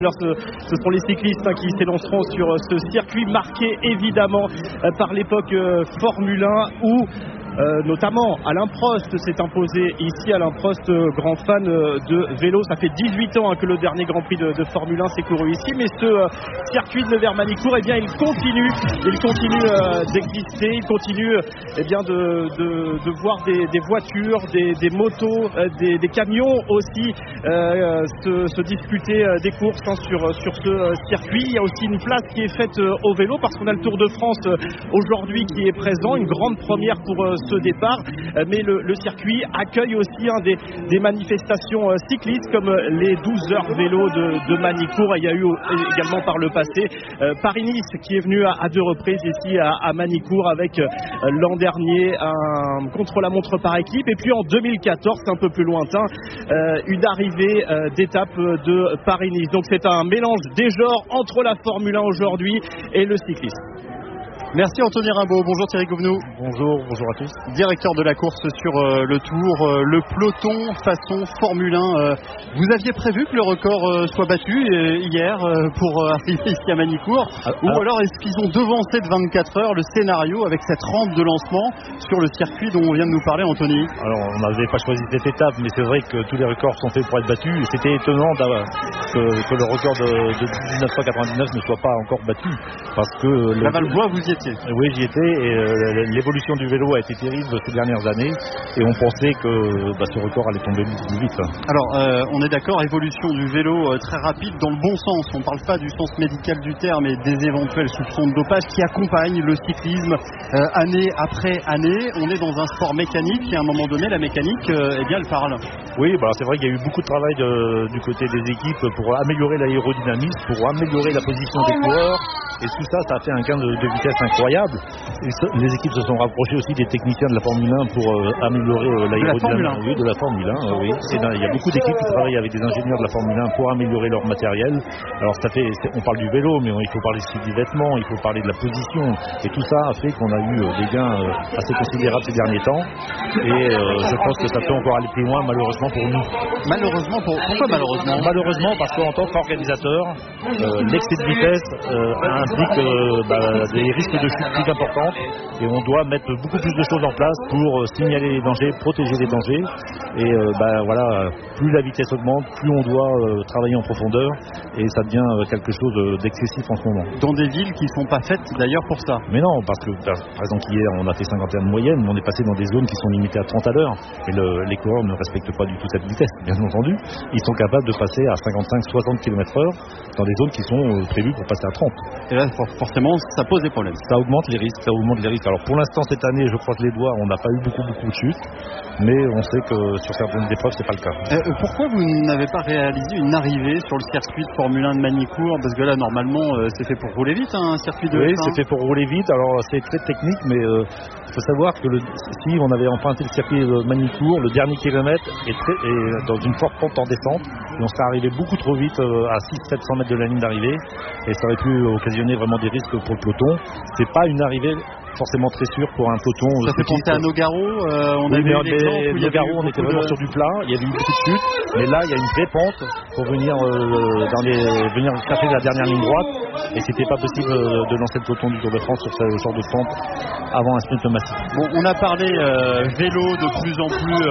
Alors ce sont les cyclistes qui s'élanceront sur ce circuit marqué évidemment par l'époque Formule 1 où notamment Alain Prost s'est imposé ici. Alain Prost, grand fan de vélo, ça fait 18 ans que le dernier Grand Prix de Formule 1 s'est couru ici, mais ce circuit de Nevers-Manicourt, eh bien il continue d'exister, il continue de voir des voitures, des motos, des camions aussi se disputer des courses sur ce circuit. Il y a aussi une place qui est faite au vélo parce qu'on a le Tour de France aujourd'hui qui est présent, une grande première pour ce départ, mais le circuit accueille aussi des manifestations cyclistes comme les 12 heures vélo de Manicourt. Il y a eu également par le passé Paris-Nice qui est venu à 2 reprises ici à Manicourt avec l'an dernier un contre-la-montre par équipe, et puis en 2014, c'est un peu plus lointain, une arrivée d'étape de Paris-Nice. Donc c'est un mélange des genres entre la Formule 1 aujourd'hui et le cyclisme. Merci Anthony Rimbaud, bonjour Thierry Gouvenou. Bonjour à tous. Directeur de la course sur le Tour, le peloton façon Formule 1. Vous aviez prévu que le record soit battu hier pour arriver ici à Manicourt, ou alors est-ce qu'ils ont devancé de 24 heures le scénario avec cette rampe de lancement sur le circuit dont on vient de nous parler, Anthony? Alors on n'avait pas choisi cette étape, mais c'est vrai que tous les records sont faits pour être battus, et c'était étonnant que le record de 1999 ne soit pas encore battu, parce que la Valbois, vous y étiez? Oui, j'y étais, et l'évolution du vélo a été terrible ces dernières années, et on pensait que ce record allait tomber plus vite. Alors, on est d'accord, évolution du vélo très rapide dans le bon sens. On ne parle pas du sens médical du terme, mais des éventuels soupçons de dopage qui accompagnent le cyclisme année après année. On est dans un sport mécanique, et à un moment donné, la mécanique, elle parle. Oui, c'est vrai qu'il y a eu beaucoup de travail du côté des équipes pour améliorer l'aérodynamisme, pour améliorer la position des coureurs, et tout ça, ça a fait un gain de vitesse incroyable. Les équipes se sont rapprochées aussi des techniciens de la Formule 1 pour améliorer l'aérodynamisme. Oui, de la Formule 1, oui. Il y a beaucoup d'équipes qui travaillent avec des ingénieurs de la Formule 1 pour améliorer leur matériel. Alors on parle du vélo, mais il faut parler aussi du vêtement, il faut parler de la position, et tout ça a fait qu'on a eu des gains assez considérables ces derniers temps, et je pense que ça peut encore aller plus loin, malheureusement pour nous. Malheureusement, pourquoi malheureusement? Malheureusement parce qu'en tant qu'organisateur, l'excès de vitesse implique des risques de chute plus importants, et on doit mettre beaucoup plus de choses en place pour signaler les dangers, protéger les dangers, et plus la vitesse augmente, plus on doit travailler en profondeur, et ça devient quelque chose d'excessif en ce moment. Dans des villes qui ne sont pas faites d'ailleurs pour ça. Mais non, parce que par exemple hier on a fait 51 de moyenne, mais on est passé dans des zones qui sont limitées à 30 à l'heure, et les coureurs ne respectent pas du tout cette vitesse, bien entendu. Ils sont capables de passer à 55-60 km/h dans des zones qui sont prévues pour passer à 30. Et là forcément ça pose des problèmes. Ça augmente les risques. Alors pour l'instant cette année, je croise les doigts, on n'a pas eu beaucoup de chutes, mais on sait que sur certaines épreuves c'est pas le cas. Pourquoi vous n'avez pas réalisé une arrivée sur le circuit de Formule 1 de Manicourt? Parce que là normalement c'est fait pour rouler vite, un circuit de Oui, F1. c'est fait pour rouler vite, alors c'est très technique, mais il faut savoir que si on avait emprunté le circuit de Manicourt, le dernier kilomètre est dans une forte pente en descente, et on serait arrivé beaucoup trop vite à 600-700 mètres de la ligne d'arrivée, et ça aurait pu occasionner vraiment des risques pour le peloton. C'est pas une arrivée forcément très sûre pour un peloton. Ça fait penser à Nogaro. Nogaro, on était vraiment sur du plat, il y avait eu beaucoup de chutes, mais là il y a une vraie pente pour venir taper la dernière ligne droite, et c'était pas possible de lancer le peloton du Tour de France sur ce genre de pente avant un sprint massif. Bon, on a parlé vélo de plus en plus.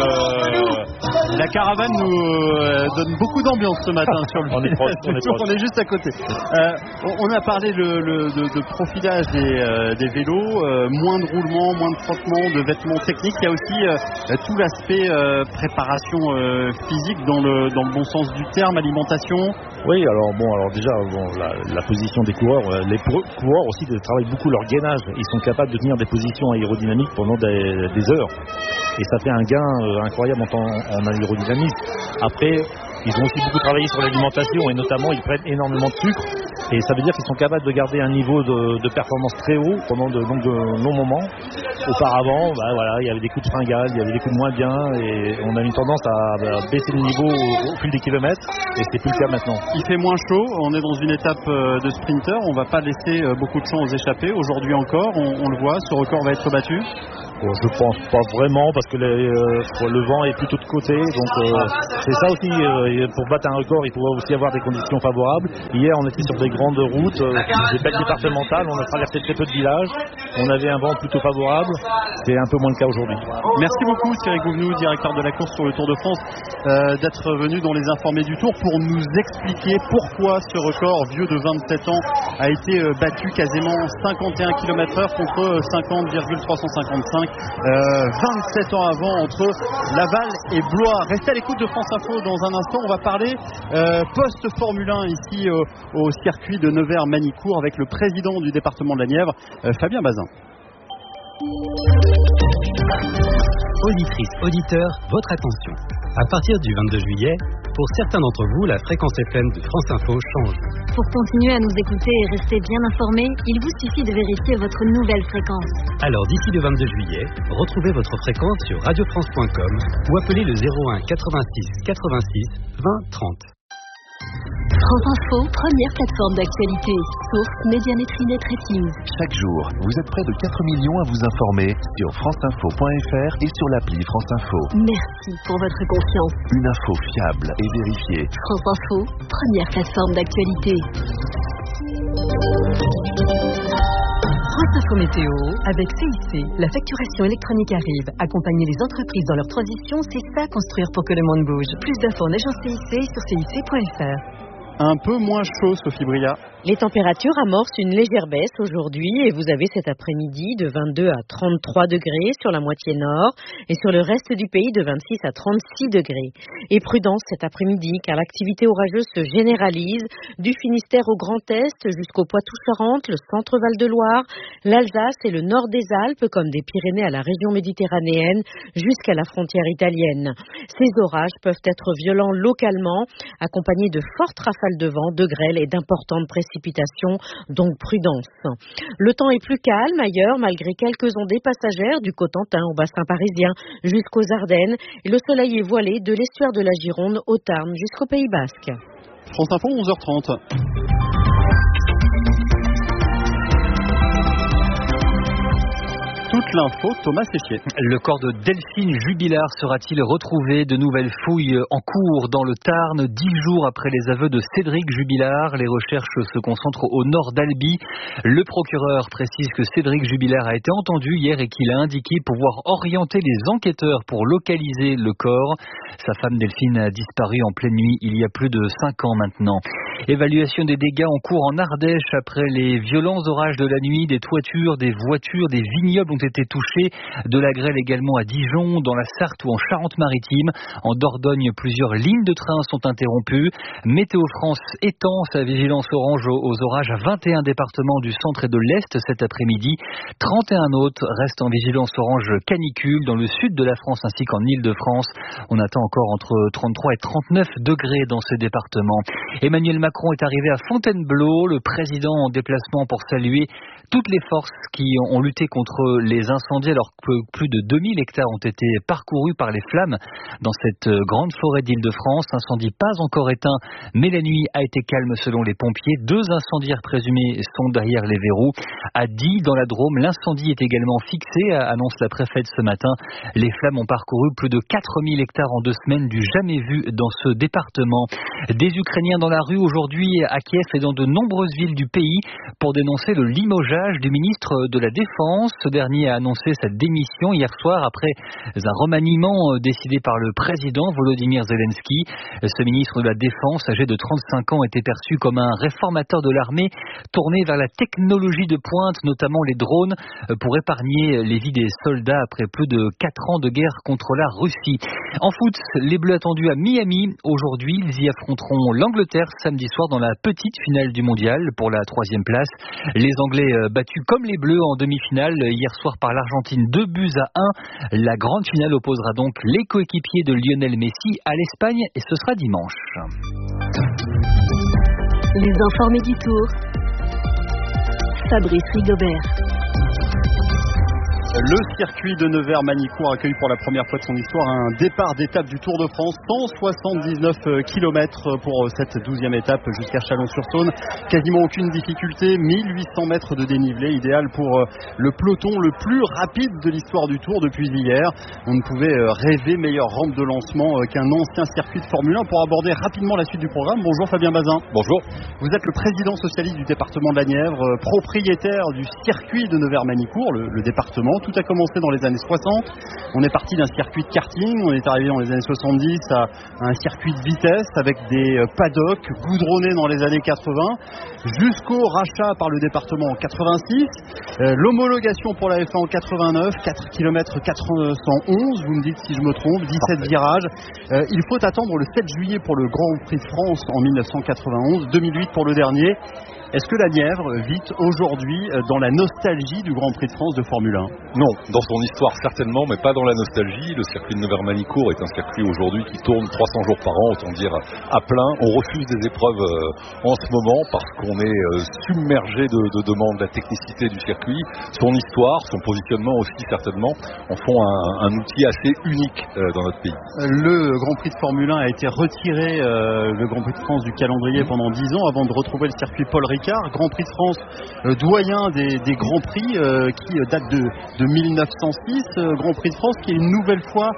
La caravane nous donne beaucoup d'ambiance ce matin sur le on est juste à côté. On a parlé de profilage des vélos, moins de roulement, moins de frottement, de vêtements techniques. Il y a aussi tout l'aspect préparation physique dans le bon sens du terme, alimentation. Oui, alors déjà la position des coureurs, les coureurs aussi travaillent beaucoup leur gainage. Ils sont capables de tenir des positions aérodynamiques pendant des heures, et ça fait un gain incroyable en aérodynamisme. Après, ils ont aussi beaucoup travaillé sur l'alimentation, et notamment ils prennent énormément de sucre, et ça veut dire qu'ils sont capables de garder un niveau de performance très haut pendant de longs moments. Auparavant, il y avait des coups de fringale, il y avait des coups de moins bien, et on a une tendance à baisser le niveau au fil des kilomètres, et c'est plus le cas maintenant. Il fait moins chaud, on est dans une étape de sprinter, on va pas laisser beaucoup de champs aux échappées. Aujourd'hui encore, on le voit, ce record va être battu. Je pense pas vraiment parce que le vent est plutôt de côté, donc c'est ça aussi. Pour battre un record, il faut aussi avoir des conditions favorables. Hier, on était sur des grandes routes, des belles départementales, on a traversé très peu de villages, on avait un vent plutôt favorable. C'est un peu moins le cas aujourd'hui. Merci beaucoup Thierry Gouvenou, directeur de la course sur le Tour de France, d'être venu dans les informés du Tour pour nous expliquer pourquoi ce record vieux de 27 ans a été battu quasiment 51 km/h contre 50,355 27 ans avant entre Laval et Blois. Restez à l'écoute de France Info dans un instant. On va parler post-Formule 1 ici au circuit de Nevers-Manicourt avec le président du département de la Nièvre, Fabien Bazin. Auditrices, auditeurs, votre attention. À partir du 22 juillet, pour certains d'entre vous, la fréquence FM de France Info change. Pour continuer à nous écouter et rester bien informés, il vous suffit de vérifier votre nouvelle fréquence. Alors d'ici le 22 juillet, retrouvez votre fréquence sur radiofrance.com ou appelez le 01 86 86 20 30. France Info, première plateforme d'actualité. Source Médiamétrie Net Ratings. Chaque jour, vous êtes près de 4 millions à vous informer sur franceinfo.fr et sur l'appli France Info. Merci pour votre confiance. Une info fiable et vérifiée. France Info, première plateforme d'actualité. France Info Météo, avec CIC, la facturation électronique arrive. Accompagner les entreprises dans leur transition, c'est ça construire pour que le monde bouge. Plus d'infos en agence CIC sur cic.fr. Un peu moins chaud, Sophie Bria. Les températures amorcent une légère baisse aujourd'hui et vous avez cet après-midi de 22 à 33 degrés sur la moitié nord et sur le reste du pays de 26 à 36 degrés. Et prudence cet après-midi car l'activité orageuse se généralise du Finistère au Grand Est jusqu'au Poitou-Charentes, le centre Val-de-Loire, l'Alsace et le nord des Alpes comme des Pyrénées à la région méditerranéenne jusqu'à la frontière italienne. Ces orages peuvent être violents localement, accompagnés de fortes rafales de vent, de grêle et d'importantes précipitations, donc prudence. Le temps est plus calme ailleurs malgré quelques ondées passagères du Cotentin au bassin parisien jusqu'aux Ardennes et le soleil est voilé de l'estuaire de la Gironde au Tarn jusqu'au Pays Basque. France Info, 11h30. Toute l'info, Thomas Séchier. Le corps de Delphine Jubilard sera-t-il retrouvé? De nouvelles fouilles en cours dans le Tarn, 10 jours après les aveux de Cédric Jubilard. Les recherches se concentrent au nord d'Albi. Le procureur précise que Cédric Jubilard a été entendu hier et qu'il a indiqué pouvoir orienter les enquêteurs pour localiser le corps. Sa femme Delphine a disparu en pleine nuit il y a plus de 5 ans maintenant. Évaluation des dégâts en cours en Ardèche après les violents orages de la nuit. Des toitures, des voitures, des vignobles ont été touchés. De la grêle également à Dijon, dans la Sarthe ou en Charente-Maritime. En Dordogne, plusieurs lignes de train sont interrompues. Météo France étend sa vigilance orange aux orages à 21 départements du centre et de l'Est cet après-midi. 31 autres restent en vigilance orange canicule dans le sud de la France ainsi qu'en Île-de-France. On attend encore entre 33 et 39 degrés dans ces départements. Emmanuel Macron est arrivé à Fontainebleau, le président en déplacement pour saluer toutes les forces qui ont lutté contre les incendies alors que plus de 2000 hectares ont été parcourus par les flammes dans cette grande forêt d'Île-de-France. Incendie pas encore éteint, mais la nuit a été calme selon les pompiers. 2 incendiaires présumés sont derrière les verrous. À Die, dans la Drôme, l'incendie est également fixé, annonce la préfète ce matin. Les flammes ont parcouru plus de 4000 hectares en 2 semaines, du jamais vu dans ce département. Des Ukrainiens dans la rue aujourd'hui à Kiev et dans de nombreuses villes du pays pour dénoncer le limogeage du ministre de la Défense. Ce dernier a annoncé sa démission hier soir après un remaniement décidé par le président Volodymyr Zelensky. Ce ministre de la Défense, âgé de 35 ans, était perçu comme un réformateur de l'armée tourné vers la technologie de pointe, notamment les drones, pour épargner les vies des soldats après plus de 4 ans de guerre contre la Russie. En foot, les Bleus attendus à Miami. Aujourd'hui, ils y affronteront l'Angleterre samedi soir dans la petite finale du mondial pour la 3e place. Les Anglais battus comme les Bleus en demi-finale hier soir par l'Argentine 2-1. La grande finale opposera donc les coéquipiers de Lionel Messi à l'Espagne et ce sera dimanche. Les informés du Tour. Fabrice Rigobert. Le circuit de Nevers-Manicourt accueille pour la première fois de son histoire un départ d'étape du Tour de France. 179 km pour cette 12e étape jusqu'à Chalon-sur-Saône. Quasiment aucune difficulté, 1800 mètres de dénivelé, idéal pour le peloton le plus rapide de l'histoire du Tour depuis hier. On ne pouvait rêver meilleure rampe de lancement qu'un ancien circuit de Formule 1. Pour aborder rapidement la suite du programme, bonjour Fabien Bazin. Bonjour. Vous êtes le président socialiste du département de la Nièvre, propriétaire du circuit de Nevers-Manicourt, le département. Tout a commencé dans les années 60. On est parti d'un circuit de karting, on est arrivé dans les années 70 à un circuit de vitesse avec des paddocks goudronnés dans les années 80, jusqu'au rachat par le département en 86, l'homologation pour la F1 en 89, 4 km 411, vous me dites si je me trompe, 17 virages. Il faut attendre le 7 juillet pour le Grand Prix de France en 1991, 2008 pour le dernier. Est-ce que la Nièvre vit aujourd'hui dans la nostalgie du Grand Prix de France de Formule 1 ? Non, dans son histoire certainement, mais pas dans la nostalgie. Le circuit de Nevers-Manicourt est un circuit aujourd'hui qui tourne 300 jours par an, autant dire à plein. On refuse des épreuves en ce moment parce qu'on est submergé de demandes. La technicité du circuit, son histoire, son positionnement aussi certainement, en font un outil assez unique dans notre pays. Le Grand Prix de Formule 1 a été retiré, le Grand Prix de France du calendrier pendant 10 ans avant de retrouver le circuit Paul Ricard. Grand Prix de France, doyen des Grands Prix qui date de 1906. Grand Prix de France qui est une nouvelle fois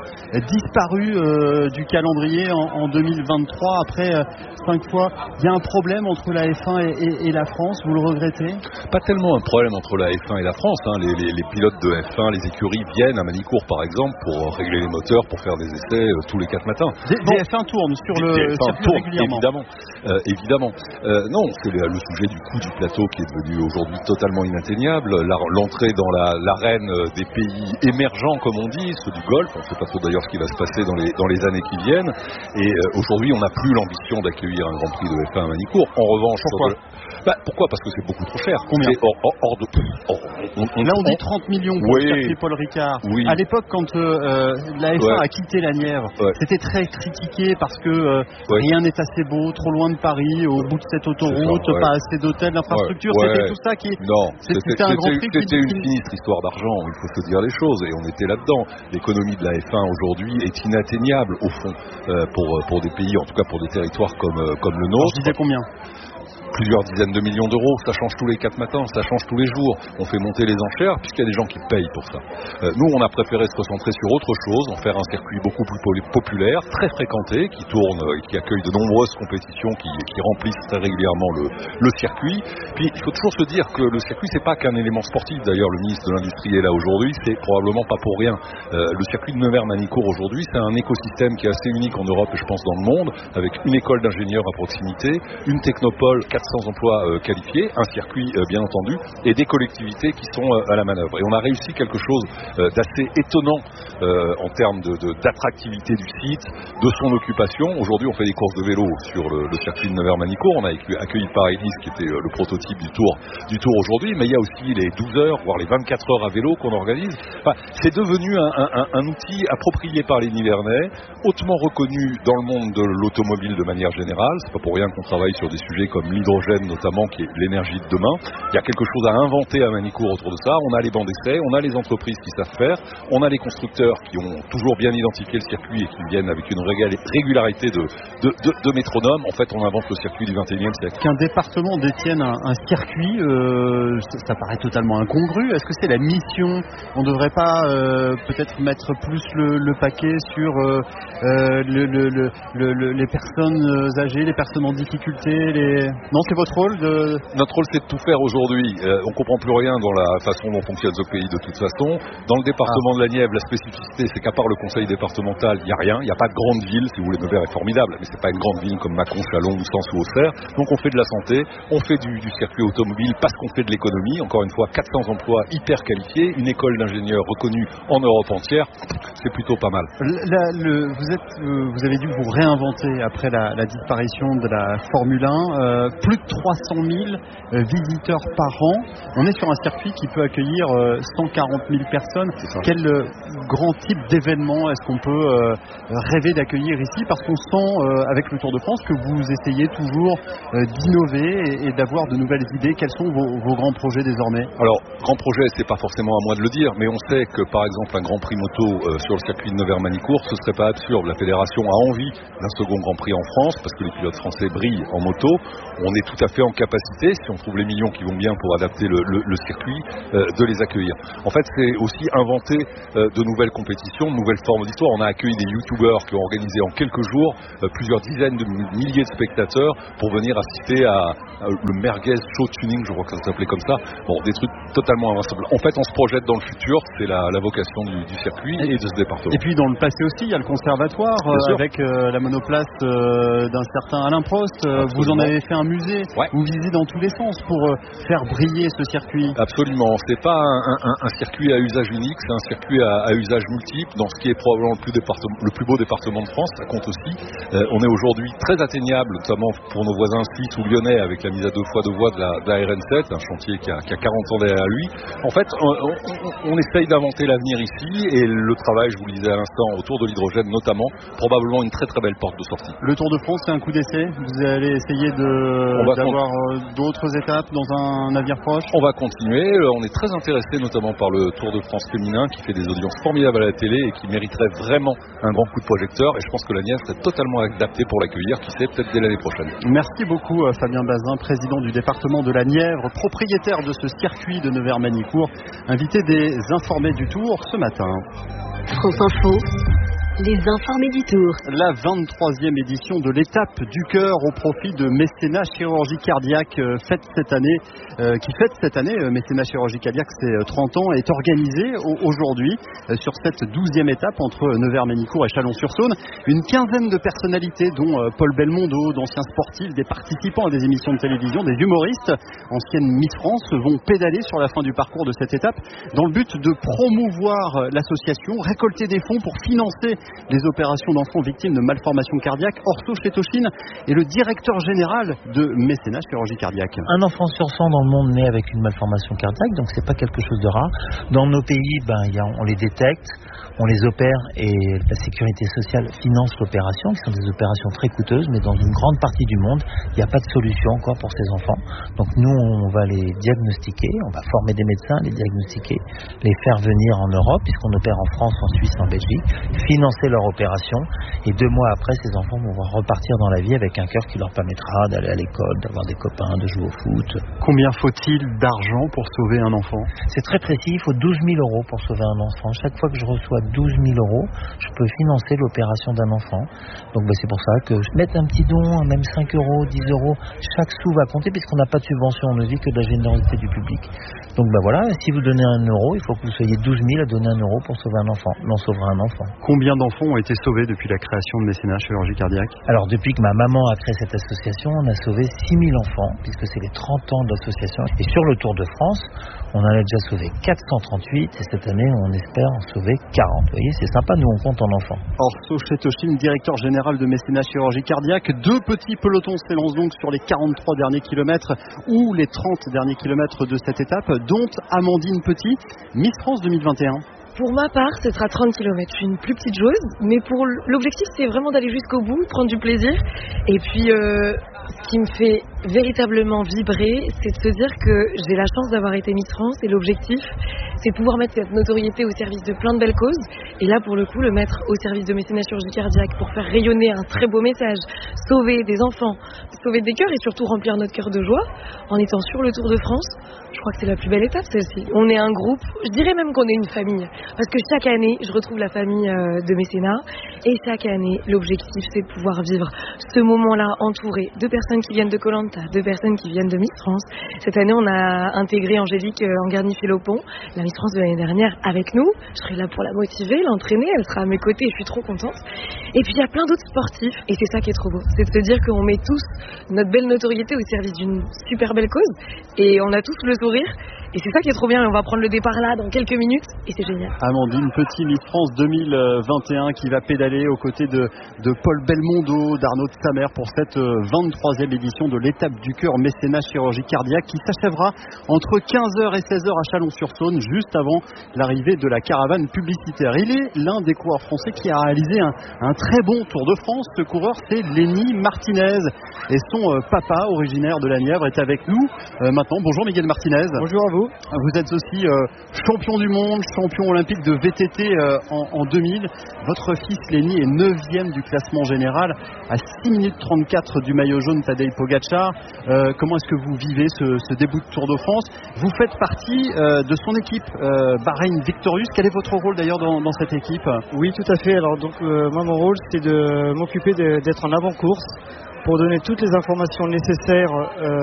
disparu du calendrier en 2023 après 5 fois. Il y a un problème entre la F1 et la France, vous le regrettez ? Pas tellement un problème entre la F1 et la France. Les pilotes de F1, les écuries viennent à Manicourt par exemple pour régler les moteurs, pour faire des essais tous les 4 matins. Des F1 tournent sur le circuit régulièrement. Évidemment. Non, c'est le sujet du coût du plateau qui est devenu aujourd'hui totalement inatteignable. L'entrée dans l'arène des pays émergents, comme on dit, ceux du Golfe, on ne sait pas trop d'ailleurs ce qui va se passer dans les années qui viennent. Et aujourd'hui, on n'a plus l'ambition d'accueillir un Grand Prix de F1 à Manicourt. En revanche, pourquoi ? Parce que c'est beaucoup trop cher. Combien ? Là, on dit 30 millions pour le circuit Paul Ricard. Oui. À l'époque, quand la F1 a quitté la Nièvre, c'était très critiqué parce que rien n'est assez beau, trop loin de Paris, au bout de cette autoroute, pas assez d'hôtels, d'infrastructures. C'était tout ça qui... Non, c'était un Grand Prix c'était une sinistre histoire d'argent, il faut se dire les choses, et on était là-dedans. L'économie de la F1 aujourd'hui est inatteignable, au fond, pour des pays, en tout cas pour des territoires comme le nôtre. Je disais combien ? Plusieurs dizaines de millions d'euros, ça change tous les 4 matins, ça change tous les jours. On fait monter les enchères puisqu'il y a des gens qui payent pour ça. Nous, on a préféré se concentrer sur autre chose, en faire un circuit beaucoup plus populaire, très fréquenté, qui tourne et qui accueille de nombreuses compétitions qui remplissent très régulièrement le circuit. Puis, il faut toujours se dire que le circuit, c'est pas qu'un élément sportif. D'ailleurs, le ministre de l'Industrie est là aujourd'hui, c'est probablement pas pour rien. Le circuit de Nevers-Manicourt aujourd'hui, c'est un écosystème qui est assez unique en Europe et je pense dans le monde, avec une école d'ingénieurs à proximité, une technopole, 400 emplois qualifiés, un circuit bien entendu, et des collectivités qui sont à la manœuvre. Et on a réussi quelque chose d'assez étonnant en termes d'attractivité du site, de son occupation. Aujourd'hui, on fait des courses de vélo sur le circuit de Nevers-Manicourt. On a accueilli Paris-Nice, qui était le prototype du tour aujourd'hui, mais il y a aussi les 12 heures, voire les 24 heures à vélo qu'on organise. Enfin, c'est devenu un outil approprié par les Nivernais, hautement reconnu dans le monde de l'automobile de manière générale. C'est pas pour rien qu'on travaille sur des sujets comme l'hydrogène notamment, qui est l'énergie de demain. Il y a quelque chose à inventer à Manicourt autour de ça. On a les bancs d'essai, on a les entreprises qui savent faire, on a les constructeurs qui ont toujours bien identifié le circuit et qui viennent avec une régularité de métronome. En fait, on invente le circuit du 21e siècle. Qu'un département détienne un circuit, ça paraît totalement incongru. Est-ce que c'est la mission ? On ne devrait pas peut-être mettre plus le paquet sur les personnes âgées, les personnes en difficulté, Non, c'est votre rôle Notre rôle, c'est de tout faire aujourd'hui. On ne comprend plus rien dans la façon dont fonctionne ce pays de toute façon. Dans le département de la Nièvre, la spécificité, c'est qu'à part le conseil départemental, il n'y a rien. Il n'y a pas de grande ville. Si vous voulez, Nevers est formidable, mais c'est pas une grande ville comme Mâcon, Châlons, Sens ou Auxerre. Donc on fait de la santé, on fait du circuit automobile parce qu'on fait de l'économie. Encore une fois, 400 emplois hyper qualifiés, une école d'ingénieurs reconnue en Europe entière. C'est plutôt pas mal. Vous avez dû vous réinventer après la disparition de la Formule 1. plus de 300 000 visiteurs par an. On est sur un circuit qui peut accueillir 140 000 personnes. Quel grand type d'événement est-ce qu'on peut rêver d'accueillir ici? Parce qu'on sent avec le Tour de France que vous essayez toujours d'innover et d'avoir de nouvelles idées. Quels sont vos grands projets désormais? Alors, grand projet, c'est pas forcément à moi de le dire, mais on sait que par exemple un Grand Prix moto sur le circuit de Nevers-Manicourt, ce serait pas absurde. La fédération a envie d'un second Grand Prix en France parce que les pilotes français brillent en moto. On est tout à fait en capacité, si on trouve les millions qui vont bien pour adapter le circuit, de les accueillir. En fait, c'est aussi inventer de nouvelles compétitions, de nouvelles formes d'histoire. On a accueilli des youtubeurs qui ont organisé en quelques jours plusieurs dizaines de milliers de spectateurs pour venir assister à le merguez show tuning, je crois que ça s'appelait comme ça. Bon, des trucs totalement invincibles. En fait, on se projette dans le futur, c'est la vocation du circuit et de ce département. Et puis dans le passé aussi, il y a le conservatoire avec la monoplace d'un certain Alain Prost. Vous en avez fait un musée. Ouais. Vous visitez dans tous les sens pour faire briller ce circuit. Absolument. C'est pas un circuit à usage unique, c'est un circuit à usage multiple. Dans ce qui est probablement le plus beau département de France, ça compte aussi. On est aujourd'hui très atteignable, notamment pour nos voisins suisses ou lyonnais, avec la mise à 2 fois 2 voies de la RN7, un chantier qui a 40 ans derrière lui. En fait, on essaye d'inventer l'avenir ici et le travail, je vous le disais à l'instant, autour de l'hydrogène notamment, probablement une très très belle porte de sortie. Le Tour de France, c'est un coup d'essai. Vous allez essayer d'avoir d'autres étapes dans un avenir proche? On va continuer. On est très intéressé notamment par le Tour de France féminin qui fait des audiences formidables à la télé et qui mériterait vraiment un grand coup de projecteur. Et je pense que la Nièvre serait totalement adaptée pour l'accueillir, qui sait, peut-être dès l'année prochaine. Merci beaucoup Fabien Bazin, président du département de la Nièvre, propriétaire de ce circuit de Nevers-Manicourt, invité des Informés du Tour ce matin. France Info. Les Informés du Tour. La 23e édition de l'étape du cœur au profit de Mécénat Chirurgie Cardiaque qui fête cette année, Mécénat Chirurgie Cardiaque, c'est 30 ans, est organisée aujourd'hui sur cette 12e étape entre Nevers-Manicourt et Chalon-sur-Saône. Une quinzaine de personnalités, dont Paul Belmondo, d'anciens sportifs, des participants à des émissions de télévision, des humoristes, anciennes Miss France, vont pédaler sur la fin du parcours de cette étape dans le but de promouvoir l'association, récolter des fonds pour financer les opérations d'enfants victimes de malformations cardiaques. Orso Chetoshin est le directeur général de Mécénat Chirurgie Cardiaque. Un enfant sur 100 dans le monde naît avec une malformation cardiaque, donc c'est pas quelque chose de rare. Dans nos pays, on les détecte, on les opère et la sécurité sociale finance l'opération, qui sont des opérations très coûteuses, mais dans une grande partie du monde, il n'y a pas de solution encore pour ces enfants. Donc nous, on va les diagnostiquer, on va former des médecins, les diagnostiquer, les faire venir en Europe, puisqu'on opère en France, en Suisse, en Belgique, financer leur opération, et 2 mois après, ces enfants vont repartir dans la vie avec un cœur qui leur permettra d'aller à l'école, d'avoir des copains, de jouer au foot. Combien faut-il d'argent pour sauver un enfant? C'est très précis, il faut 12 000 € pour sauver un enfant. Chaque fois que je reçois 12 000 €, je peux financer l'opération d'un enfant. Donc c'est pour ça que je mette un petit don, même 5 €, 10 €, chaque sou va compter puisqu'on n'a pas de subvention, on ne vit que de la générosité du public. Donc voilà, si vous donnez 1 €, il faut que vous soyez 12 000 à donner 1 € pour sauver un enfant. On sauvera un enfant. Combien d'enfants ont été sauvés depuis la création de Mécénat Chirurgie Cardiaque? Alors depuis que ma maman a créé cette association, on a sauvé 6 000 enfants, puisque c'est les 30 ans de l'association. Et sur le Tour de France, on en a déjà sauvé 438, et cette année, on espère en sauver 40. Vous voyez, c'est sympa, nous on compte en enfants. Orso Chetoshin, directeur général de Mécénat Chirurgie Cardiaque. 2 petits pelotons s'élancent donc sur les 43 derniers kilomètres ou les 30 derniers kilomètres de cette étape, dont Amandine Petit, Miss France 2021. Pour ma part, ce sera 30 km. Je suis une plus petite joueuse, mais pour l'objectif, c'est vraiment d'aller jusqu'au bout, prendre du plaisir. Et puis, ce qui me fait véritablement vibrer, c'est de se dire que j'ai la chance d'avoir été Miss France et l'objectif, c'est de pouvoir mettre cette notoriété au service de plein de belles causes. Et là, pour le coup, le mettre au service de Mécénat Chirurgie Cardiaque pour faire rayonner un très beau message, sauver des enfants, sauver des cœurs et surtout remplir notre cœur de joie en étant sur le Tour de France. Je crois que c'est la plus belle étape, celle-ci. On est un groupe, je dirais même qu'on est une famille. Parce que chaque année, je retrouve la famille de Mécénat. Et chaque année, l'objectif, c'est de pouvoir vivre ce moment-là entouré de personnes qui viennent de Koh-Lanta, de personnes qui viennent de Miss France. Cette année, on a intégré Angélique Angarny-Philopon, la Miss France de l'année dernière, avec nous. Je serai là pour la motiver, l'entraîner. Elle sera à mes côtés et je suis trop contente. Et puis, il y a plein d'autres sportifs. Et c'est ça qui est trop beau. C'est de se dire qu'on met tous notre belle notoriété au service d'une super belle cause. Et on a tous le sourire. Et c'est ça qui est trop bien. On va prendre le départ là dans quelques minutes et c'est génial. Amandine Petit, Miss France 2021, qui va pédaler aux côtés de Paul Belmondo, d'Arnaud de Samer pour cette 23e édition de l'étape du cœur mécénat chirurgie cardiaque qui s'achèvera entre 15h et 16h à Chalon-sur-Saône, juste avant l'arrivée de la caravane publicitaire. Il est l'un des coureurs français qui a réalisé un très bon Tour de France. Ce coureur, c'est Lenny Martinez et son papa, originaire de la Nièvre, est avec nous maintenant. Bonjour Miguel Martinez. Bonjour à vous. Vous êtes aussi champion du monde, champion olympique de VTT en 2000. Votre fils Lenny est 9e du classement général à 6 minutes 34 du maillot jaune Tadej Pogačar. Comment est-ce que vous vivez ce début de Tour de France? Vous faites partie de son équipe Bahreïn Victorious. Quel est votre rôle d'ailleurs dans cette équipe? Oui, tout à fait. Alors donc moi mon rôle c'est de m'occuper d'être en avant-course pour donner toutes les informations nécessaires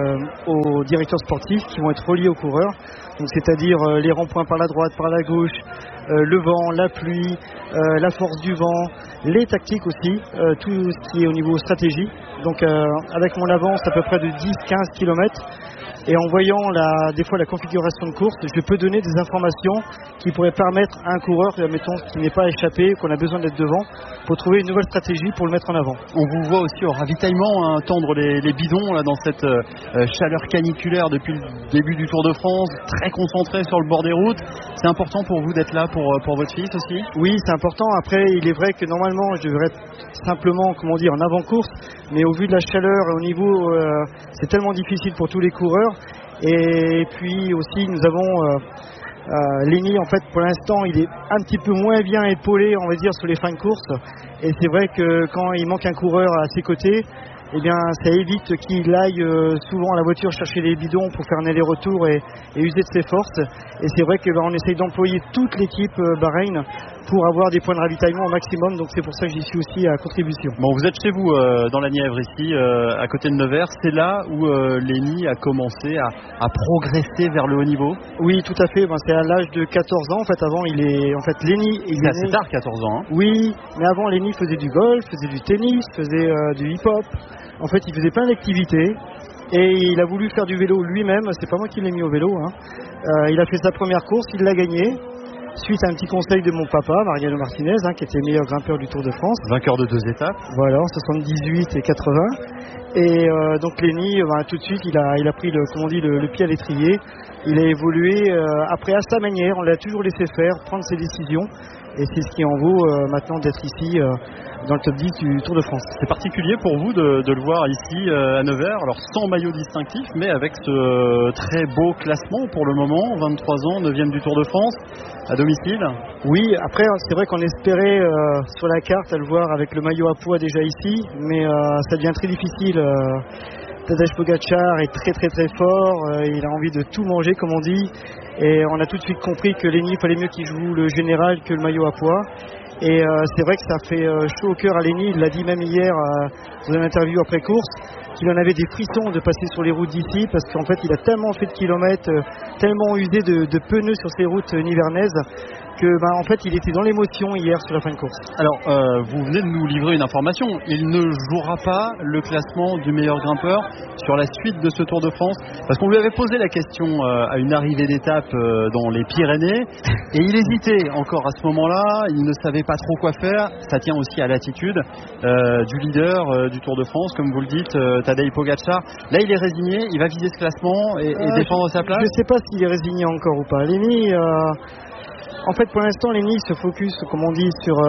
aux directeurs sportifs qui vont être reliés aux coureurs. Donc c'est-à-dire les ronds-points par la droite, par la gauche, le vent, la pluie, la force du vent, les tactiques aussi, tout ce qui est au niveau stratégie. Donc avec mon avance à peu près de 10-15 km. Et en voyant des fois la configuration de course, je peux donner des informations qui pourraient permettre à un coureur, admettons, qui n'est pas échappé, qu'on a besoin d'être devant, pour trouver une nouvelle stratégie pour le mettre en avant. On vous voit aussi au ravitaillement, tendre les bidons là, dans cette chaleur caniculaire depuis le début du Tour de France, très concentré sur le bord des routes. C'est important pour vous d'être là pour votre fils aussi? Oui, c'est important. Après, il est vrai que normalement, je devrais être simplement, en avant-course, mais au vu de la chaleur, au niveau, c'est tellement difficile pour tous les coureurs. Et puis aussi nous avons Lenny, en fait pour l'instant il est un petit peu moins bien épaulé on va dire sur les fins de course, et c'est vrai que quand il manque un coureur à ses côtés, eh bien ça évite qu'il aille souvent à la voiture chercher les bidons pour faire un aller-retour et user de ses forces. Et c'est vrai que on essaye d'employer toute l'équipe Bahreïn pour avoir des points de ravitaillement au maximum, donc c'est pour ça que j'y suis aussi à contribution. Bon, vous êtes chez vous dans la Nièvre ici, à côté de Nevers, c'est là où Lenny a commencé à progresser vers le haut niveau? Oui, tout à fait, c'est à l'âge de 14 ans, en fait avant Lenny... C'est assez tard, 14 ans. Oui, mais avant Lenny faisait du golf, faisait du tennis, faisait du hip-hop, en fait il faisait plein d'activités. Et il a voulu faire du vélo lui-même, c'est pas moi qui l'ai mis au vélo. Il a fait sa première course, il l'a gagnée. Suite à un petit conseil de mon papa, Mariano Martinez, qui était meilleur grimpeur du Tour de France. Vainqueur de 2 étapes. Voilà, en 78 et 80. Et donc Lenny, tout de suite, il a pris le pied à l'étrier. Il a évolué après à sa manière, on l'a toujours laissé faire, prendre ses décisions. Et c'est ce qui en vaut maintenant d'être ici dans le top 10 du Tour de France. C'est particulier pour vous de le voir ici à Nevers, alors sans maillot distinctif, mais avec ce très beau classement pour le moment, 23 ans, 9e du Tour de France, à domicile. Oui, après c'est vrai qu'on espérait sur la carte à le voir avec le maillot à poids déjà ici, mais ça devient très difficile. Tadej Pogačar est très très très fort, il a envie de tout manger comme on dit, et on a tout de suite compris que Lenny, il fallait mieux qu'il joue le général que le maillot à poids. Et c'est vrai que ça fait chaud au cœur à Lenny, il l'a dit même hier dans une interview après course, qu'il en avait des frissons de passer sur les routes d'ici, parce qu'en fait il a tellement fait de kilomètres, tellement usé de pneus sur ces routes nivernaises, que en fait il était dans l'émotion hier sur la fin de course. Alors vous venez de nous livrer une information, il ne jouera pas le classement du meilleur grimpeur sur la suite de ce Tour de France, parce qu'on lui avait posé la question à une arrivée d'étape dans les Pyrénées, et il hésitait encore à ce moment-là, il ne savait pas trop quoi faire. Ça tient aussi à l'attitude du leader du Tour de France, comme vous le dites, Tadej Pogačar. Là il est résigné, il va viser ce classement et défendre sa place. Je ne sais pas s'il est résigné encore ou pas. Lenny, en fait, pour l'instant, Lenny se focus, comme on dit, sur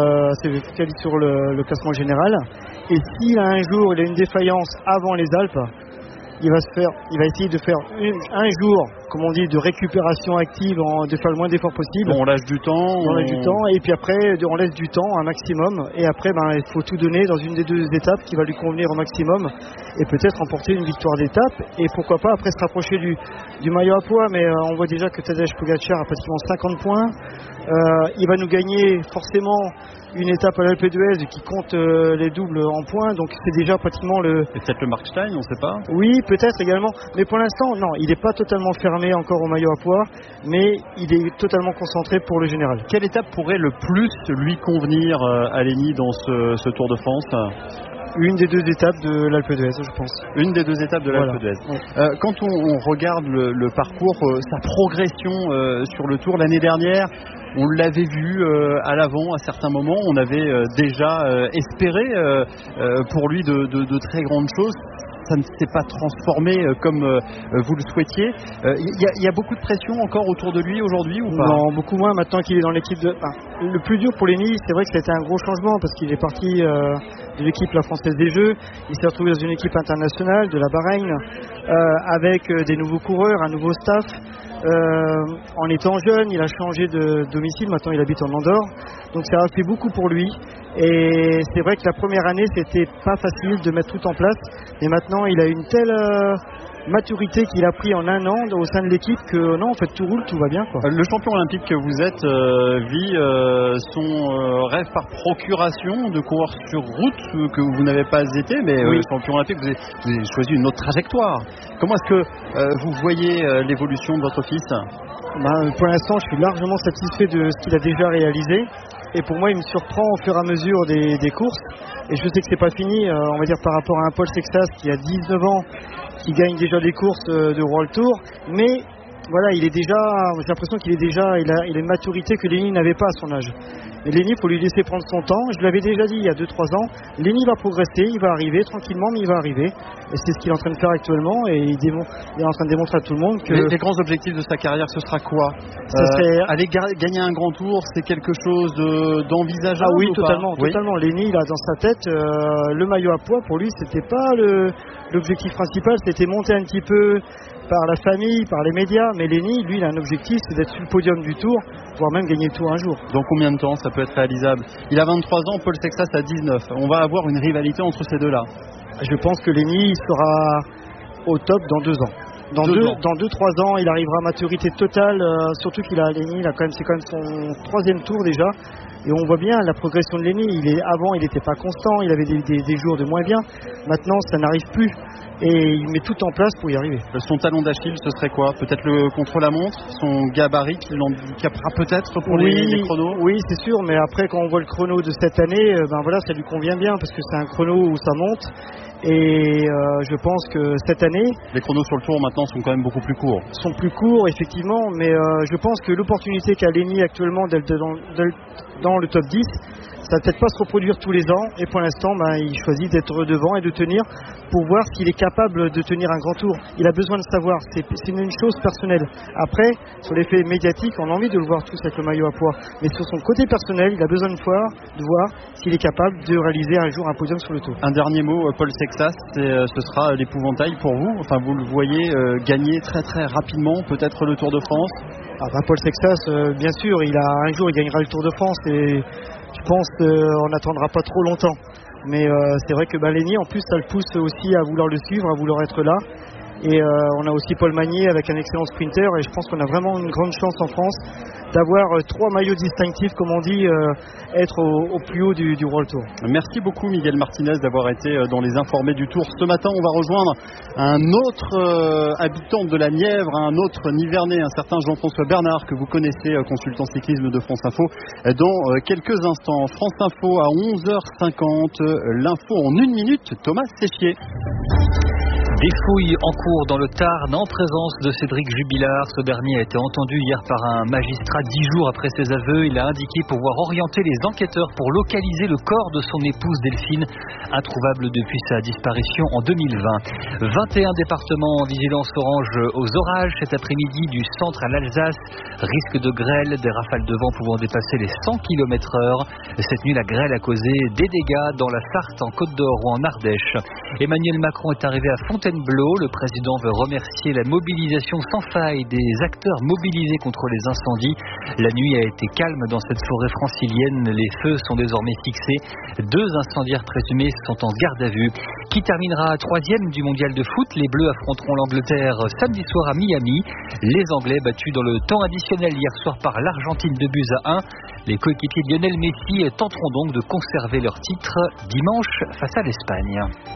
le classement général. Et si un jour il a une défaillance avant les Alpes, il va essayer de faire un jour, comme on dit, de récupération active, de faire le moins d'efforts possible. On lâche du temps. Et puis après, on laisse du temps, un maximum. Et après, il faut tout donner dans une des 2 étapes qui va lui convenir au maximum. Et peut-être remporter une victoire d'étape. Et pourquoi pas après se rapprocher du maillot à poids. Mais on voit déjà que Tadej Pogačar a pratiquement 50 points. Il va nous gagner forcément une étape à l'Alpe d'Huez qui compte les doubles en points, donc c'est déjà pratiquement peut-être le Markstein, on ne sait pas. Oui, peut-être également, mais pour l'instant, non, il n'est pas totalement fermé encore au maillot à poids, mais il est totalement concentré pour le général. Quelle étape pourrait le plus lui convenir à Lenny dans ce Tour de France ? Une des 2 étapes de l'Alpe d'Huez, je pense. Une des 2 étapes de l'Alpe d'Huez. Quand on regarde le parcours, sa progression sur le Tour l'année dernière, on l'avait vu à l'avant à certains moments. On avait déjà espéré pour lui de très grandes choses. Ça ne s'est pas transformé comme vous le souhaitiez. Il y a beaucoup de pression encore autour de lui aujourd'hui ou pas? Non, beaucoup moins maintenant qu'il est dans l'équipe de... le plus dur pour Lenny, c'est vrai que c'était un gros changement parce qu'il est parti de l'équipe La Française des Jeux. Il s'est retrouvé dans une équipe internationale de la Bahreïn avec des nouveaux coureurs, un nouveau staff. En étant jeune, il a changé de domicile, maintenant il habite en Andorre, donc ça a fait beaucoup pour lui. Et c'est vrai que la première année, c'était pas facile de mettre tout en place, mais maintenant il a une telle maturité qu'il a pris en un an au sein de l'équipe que non, en fait tout roule, tout va bien, quoi. Le champion olympique que vous êtes vit son rêve par procuration de coureur sur route que vous n'avez pas été, mais oui. Champion olympique, vous avez choisi une autre trajectoire. Comment est-ce que vous voyez l'évolution de votre fils? Pour l'instant, je suis largement satisfait de ce qu'il a déjà réalisé. Et pour moi, il me surprend au fur et à mesure des courses. Et je sais que c'est pas fini, on va dire, par rapport à un Paul Sexas qui a 19 ans, qui gagne déjà des courses de World Tour. Mais voilà, j'ai l'impression qu'il il a une maturité que Lenny n'avait pas à son âge. Et Lenny, il faut lui laisser prendre son temps. Je l'avais déjà dit il y a 2-3 ans. Lenny va progresser, il va arriver tranquillement, mais il va arriver. Et c'est ce qu'il est en train de faire actuellement. Et il est en train de démontrer à tout le monde que... Les grands objectifs de sa carrière, ce sera quoi? Aller gagner un grand tour, c'est quelque chose d'envisageable? Ah oui, totalement. Lenny, il a dans sa tête le maillot à poids. Pour lui, c'était pas l'objectif principal. C'était monter un petit peu par la famille, par les médias. Mais Lenny, lui, il a un objectif, c'est d'être sur le podium du Tour, voire même gagner le Tour un jour. Dans combien de temps ça peut être réalisable? Il a 23 ans, Paul Sexas a 19. On va avoir une rivalité entre ces deux-là. Je pense que Lenny sera au top dans 2 ans. Dans 2-3 ans, il arrivera à maturité totale. Surtout Lenny, c'est quand même son 3e tour déjà. Et on voit bien la progression de Lenny. Avant, il n'était pas constant, il avait des jours de moins bien. Maintenant, ça n'arrive plus. Et il met tout en place pour y arriver. Son talon d'Achille, ce serait quoi? Peut-être le contre-la-montre? Son gabarit qui l'handicapera peut-être pour les chronos? Oui, c'est sûr. Mais après, quand on voit le chrono de cette année, ça lui convient bien parce que c'est un chrono où ça monte. Et je pense que cette année... Les chronos sur le Tour maintenant sont quand même beaucoup plus courts. Sont plus courts, effectivement. Mais je pense que l'opportunité qu'a Lenny actuellement d'être dans le top 10... ça va peut-être pas se reproduire tous les ans et pour l'instant il choisit d'être devant et de tenir pour voir s'il est capable de tenir un grand tour. Il a besoin de savoir, c'est une chose personnelle. Après, sur l'effet médiatique, on a envie de le voir tous avec le maillot à poids, mais sur son côté personnel, il a besoin de voir s'il est capable de réaliser un jour un podium sur le Tour. Un dernier mot, Paul Sexas, ce sera l'épouvantail pour vous. Enfin, vous le voyez gagner très très rapidement peut-être le Tour de France? Paul Sexas, bien sûr, un jour il gagnera le Tour de France et je pense qu'on n'attendra pas trop longtemps. Mais c'est vrai que Lenny, en plus, ça le pousse aussi à vouloir le suivre, à vouloir être là. Et on a aussi Paul Magnier avec un excellent sprinter. Et je pense qu'on a vraiment une grande chance en France d'avoir 3 maillots distinctifs, comme on dit, être au plus haut du World Tour. Merci beaucoup Miguel Martinez d'avoir été dans les informés du Tour. Ce matin, on va rejoindre un autre habitant de la Nièvre, un autre Nivernais, un certain Jean-François Bernard, que vous connaissez, consultant cyclisme de France Info, dans quelques instants. France Info à 11h50, l'info en 1 minute, Thomas Séchier. Des fouilles en cours dans le Tarn en présence de Cédric Jubilard. Ce dernier a été entendu hier par un magistrat 10 jours après ses aveux. Il a indiqué pouvoir orienter les enquêteurs pour localiser le corps de son épouse Delphine, introuvable depuis sa disparition en 2020. 21 départements en vigilance orange aux orages cet après-midi du centre à l'Alsace. Risque de grêle, des rafales de vent pouvant dépasser les 100 km/h. Cette nuit, la grêle a causé des dégâts dans la Sarthe, en Côte d'Or ou en Ardèche. Emmanuel Macron est arrivé à Fontainebleau. Le président veut remercier la mobilisation sans faille des acteurs mobilisés contre les incendies. La nuit a été calme dans cette forêt francilienne. Les feux sont désormais fixés. 2 incendiaires présumés sont en garde à vue. Qui terminera 3e du mondial de foot? Les Bleus affronteront l'Angleterre samedi soir à Miami. Les Anglais battus dans le temps additionnel hier soir par l'Argentine 2-1. Les coéquipiers de Lionel Messi tenteront donc de conserver leur titre dimanche face à l'Espagne.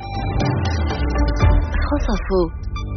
France Info.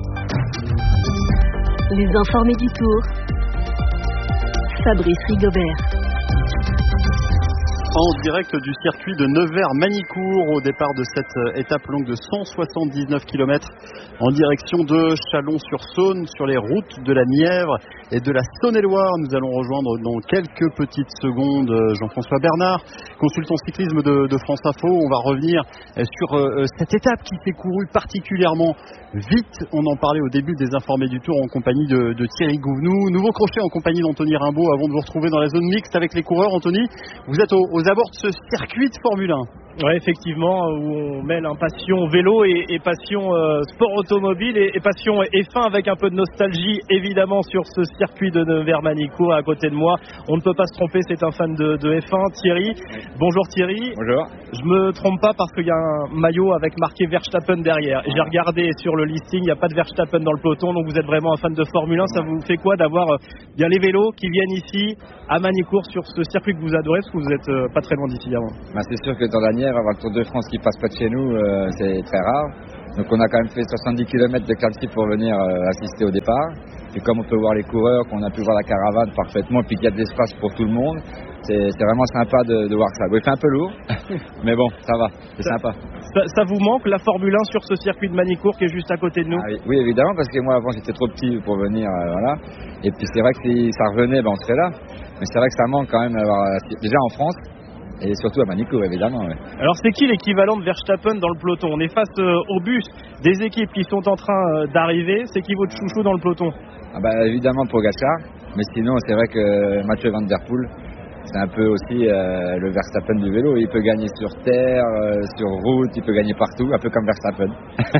Les informés du Tour. Fabrice Rigobert. en direct du circuit de Nevers-Manicourt au départ de cette étape longue de 179 km en direction de Chalon-sur-Saône sur les routes de la Nièvre et de la Saône-et-Loire. Nous allons rejoindre dans quelques petites secondes Jean-François Bernard, consultant cyclisme de France Info. On va revenir sur cette étape qui s'est courue particulièrement vite. On en parlait au début des Informés du Tour en compagnie de Thierry Gouvenou. Nouveau crochet en compagnie d'Anthony Rimbaud avant de vous retrouver dans la zone mixte avec les coureurs. Anthony, vous êtes aux abords de ce circuit de Formule 1. Oui, effectivement, où on mêle passion vélo et passion sport automobile et passion F1 avec un peu de nostalgie évidemment sur ce circuit de Nevers-Manicourt à côté de moi. On ne peut pas se tromper, c'est un fan de F1, Thierry. Bonjour Thierry. Bonjour. Je me trompe pas parce qu'il y a un maillot avec marqué Verstappen derrière. J'ai regardé sur le listing, il n'y a pas de Verstappen dans le peloton, donc vous êtes vraiment un fan de Formule 1. Ça vous fait quoi d'avoir bien les vélos qui viennent ici à Manicourt sur ce circuit que vous adorez parce que vous n'êtes pas très loin d'ici avant? C'est sûr que dans la Nièvre, avoir le Tour de France qui passe pas de chez nous, c'est très rare. Donc on a quand même fait 70 km de Calci pour venir assister au départ. Et comme on peut voir les coureurs, qu'on a pu voir la caravane parfaitement, puis qu'il y a de l'espace pour tout le monde, c'est vraiment sympa de voir ça. Bon, il fait un peu lourd, mais bon, ça va, c'est sympa. Ça vous manque la Formule 1 sur ce circuit de Manicourt qui est juste à côté de nous? Oui, évidemment, parce que moi avant j'étais trop petit pour venir, voilà. Et puis c'est vrai que si ça revenait, on serait là. Mais c'est vrai que ça manque quand même, déjà en France. Et surtout à Manicourt, évidemment. Ouais. Alors, c'est qui l'équivalent de Verstappen dans le peloton? On est face au bus des équipes qui sont en train d'arriver. C'est qui votre chouchou dans le peloton? Évidemment, Pogacar. Mais sinon, c'est vrai que Mathieu Van Der Poel, c'est un peu aussi le Verstappen du vélo. Il peut gagner sur terre, sur route, il peut gagner partout, un peu comme Verstappen.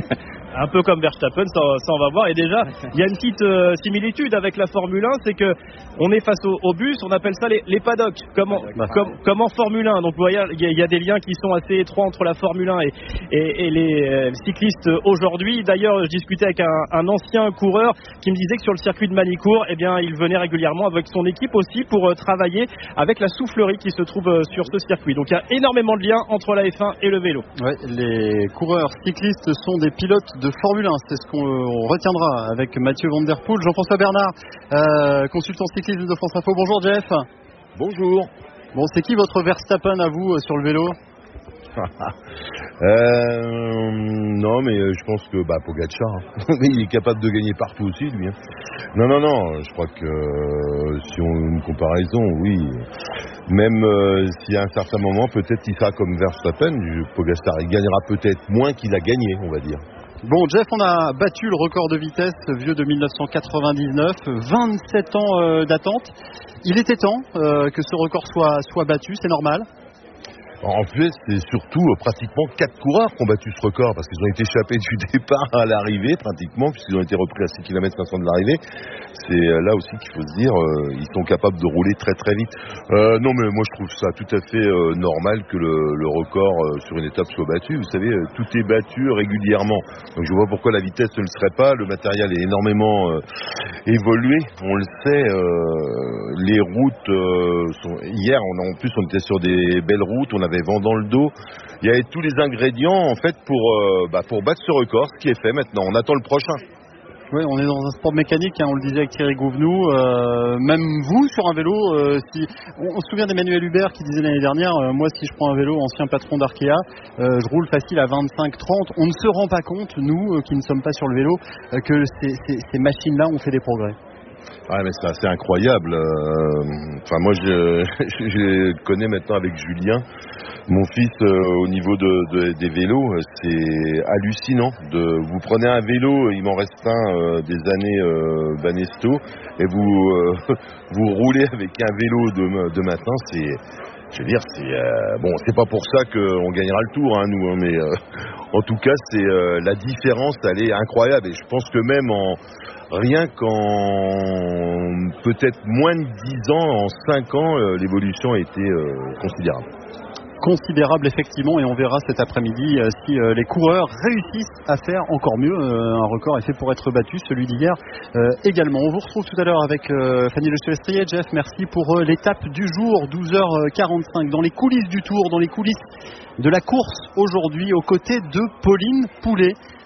Un peu comme Verstappen, ça on va voir. Et déjà, il y a une petite similitude avec la Formule 1, c'est que on est face au bus, on appelle ça les paddocks, comme en Formule 1. Donc vous voyez, il y a des liens qui sont assez étroits entre la Formule 1 et les cyclistes aujourd'hui. D'ailleurs, je discutais avec un ancien coureur qui me disait que sur le circuit de Manicourt, il venait régulièrement avec son équipe aussi pour travailler avec la soufflerie qui se trouve sur ce circuit. Donc il y a énormément de liens entre la F1 et le vélo. Ouais, les coureurs cyclistes sont des pilotes de Formule 1, c'est ce qu'on retiendra avec Mathieu Van Der Poel. Jean-François Bernard, consultant cyclisme de France Info. Bonjour Jeff. Bonjour. Bon, c'est qui votre Verstappen à vous sur le vélo? Non, mais je pense que Pogacar, il est capable de gagner partout aussi, lui. Non, je crois que si on a une comparaison, oui. Même si à un certain moment, peut-être il sera comme Verstappen, Pogacar, il gagnera peut-être moins qu'il a gagné, on va dire. Bon, Jeff, on a battu le record de vitesse vieux de 1999, 27 ans d'attente. Il était temps que ce record soit battu, c'est normal? En fait, c'est surtout pratiquement 4 coureurs qui ont battu ce record parce qu'ils ont été échappés du départ à l'arrivée pratiquement, puisqu'ils ont été repris à 6 km 500 de l'arrivée. C'est là aussi qu'il faut se dire, ils sont capables de rouler très très vite. Non, mais moi je trouve ça tout à fait normal que le record sur une étape soit battu. Vous savez, tout est battu régulièrement. Donc je vois pourquoi la vitesse ne le serait pas. Le matériel est énormément évolué. On le sait, les routes hier, en plus on était sur des belles routes, on avait vent dans le dos. Il y avait tous les ingrédients en fait pour battre ce record, ce qui est fait maintenant. On attend le prochain. Oui, on est dans un sport mécanique, on le disait avec Thierry Gouvenou. Même vous, sur un vélo, on se souvient d'Emmanuel Hubert qui disait l'année dernière, moi si je prends un vélo, ancien patron d'Arkea, je roule facile à 25-30. On ne se rend pas compte, nous qui ne sommes pas sur le vélo, que ces machines-là ont fait des progrès. Ouais, mais c'est assez incroyable. Moi, je connais maintenant avec Julien. Mon fils, au niveau des vélos, c'est hallucinant. Vous prenez un vélo, il m'en reste un des années Banesto, et vous roulez avec un vélo de matin, je veux dire, c'est pas pour ça qu'on gagnera le tour, nous, mais en tout cas, la différence, elle est incroyable. Et je pense que même rien qu'en peut-être moins de 10 ans, en 5 ans, l'évolution a été considérable. Considérable effectivement, et on verra cet après-midi si les coureurs réussissent à faire encore mieux. Un record est fait pour être battu, celui d'hier également. On vous retrouve tout à l'heure avec Fanny Le Celestrier. Jeff, merci pour l'étape du jour, 12h45, dans les coulisses du Tour, dans les coulisses de la course aujourd'hui, aux côtés de Pauline Poulet.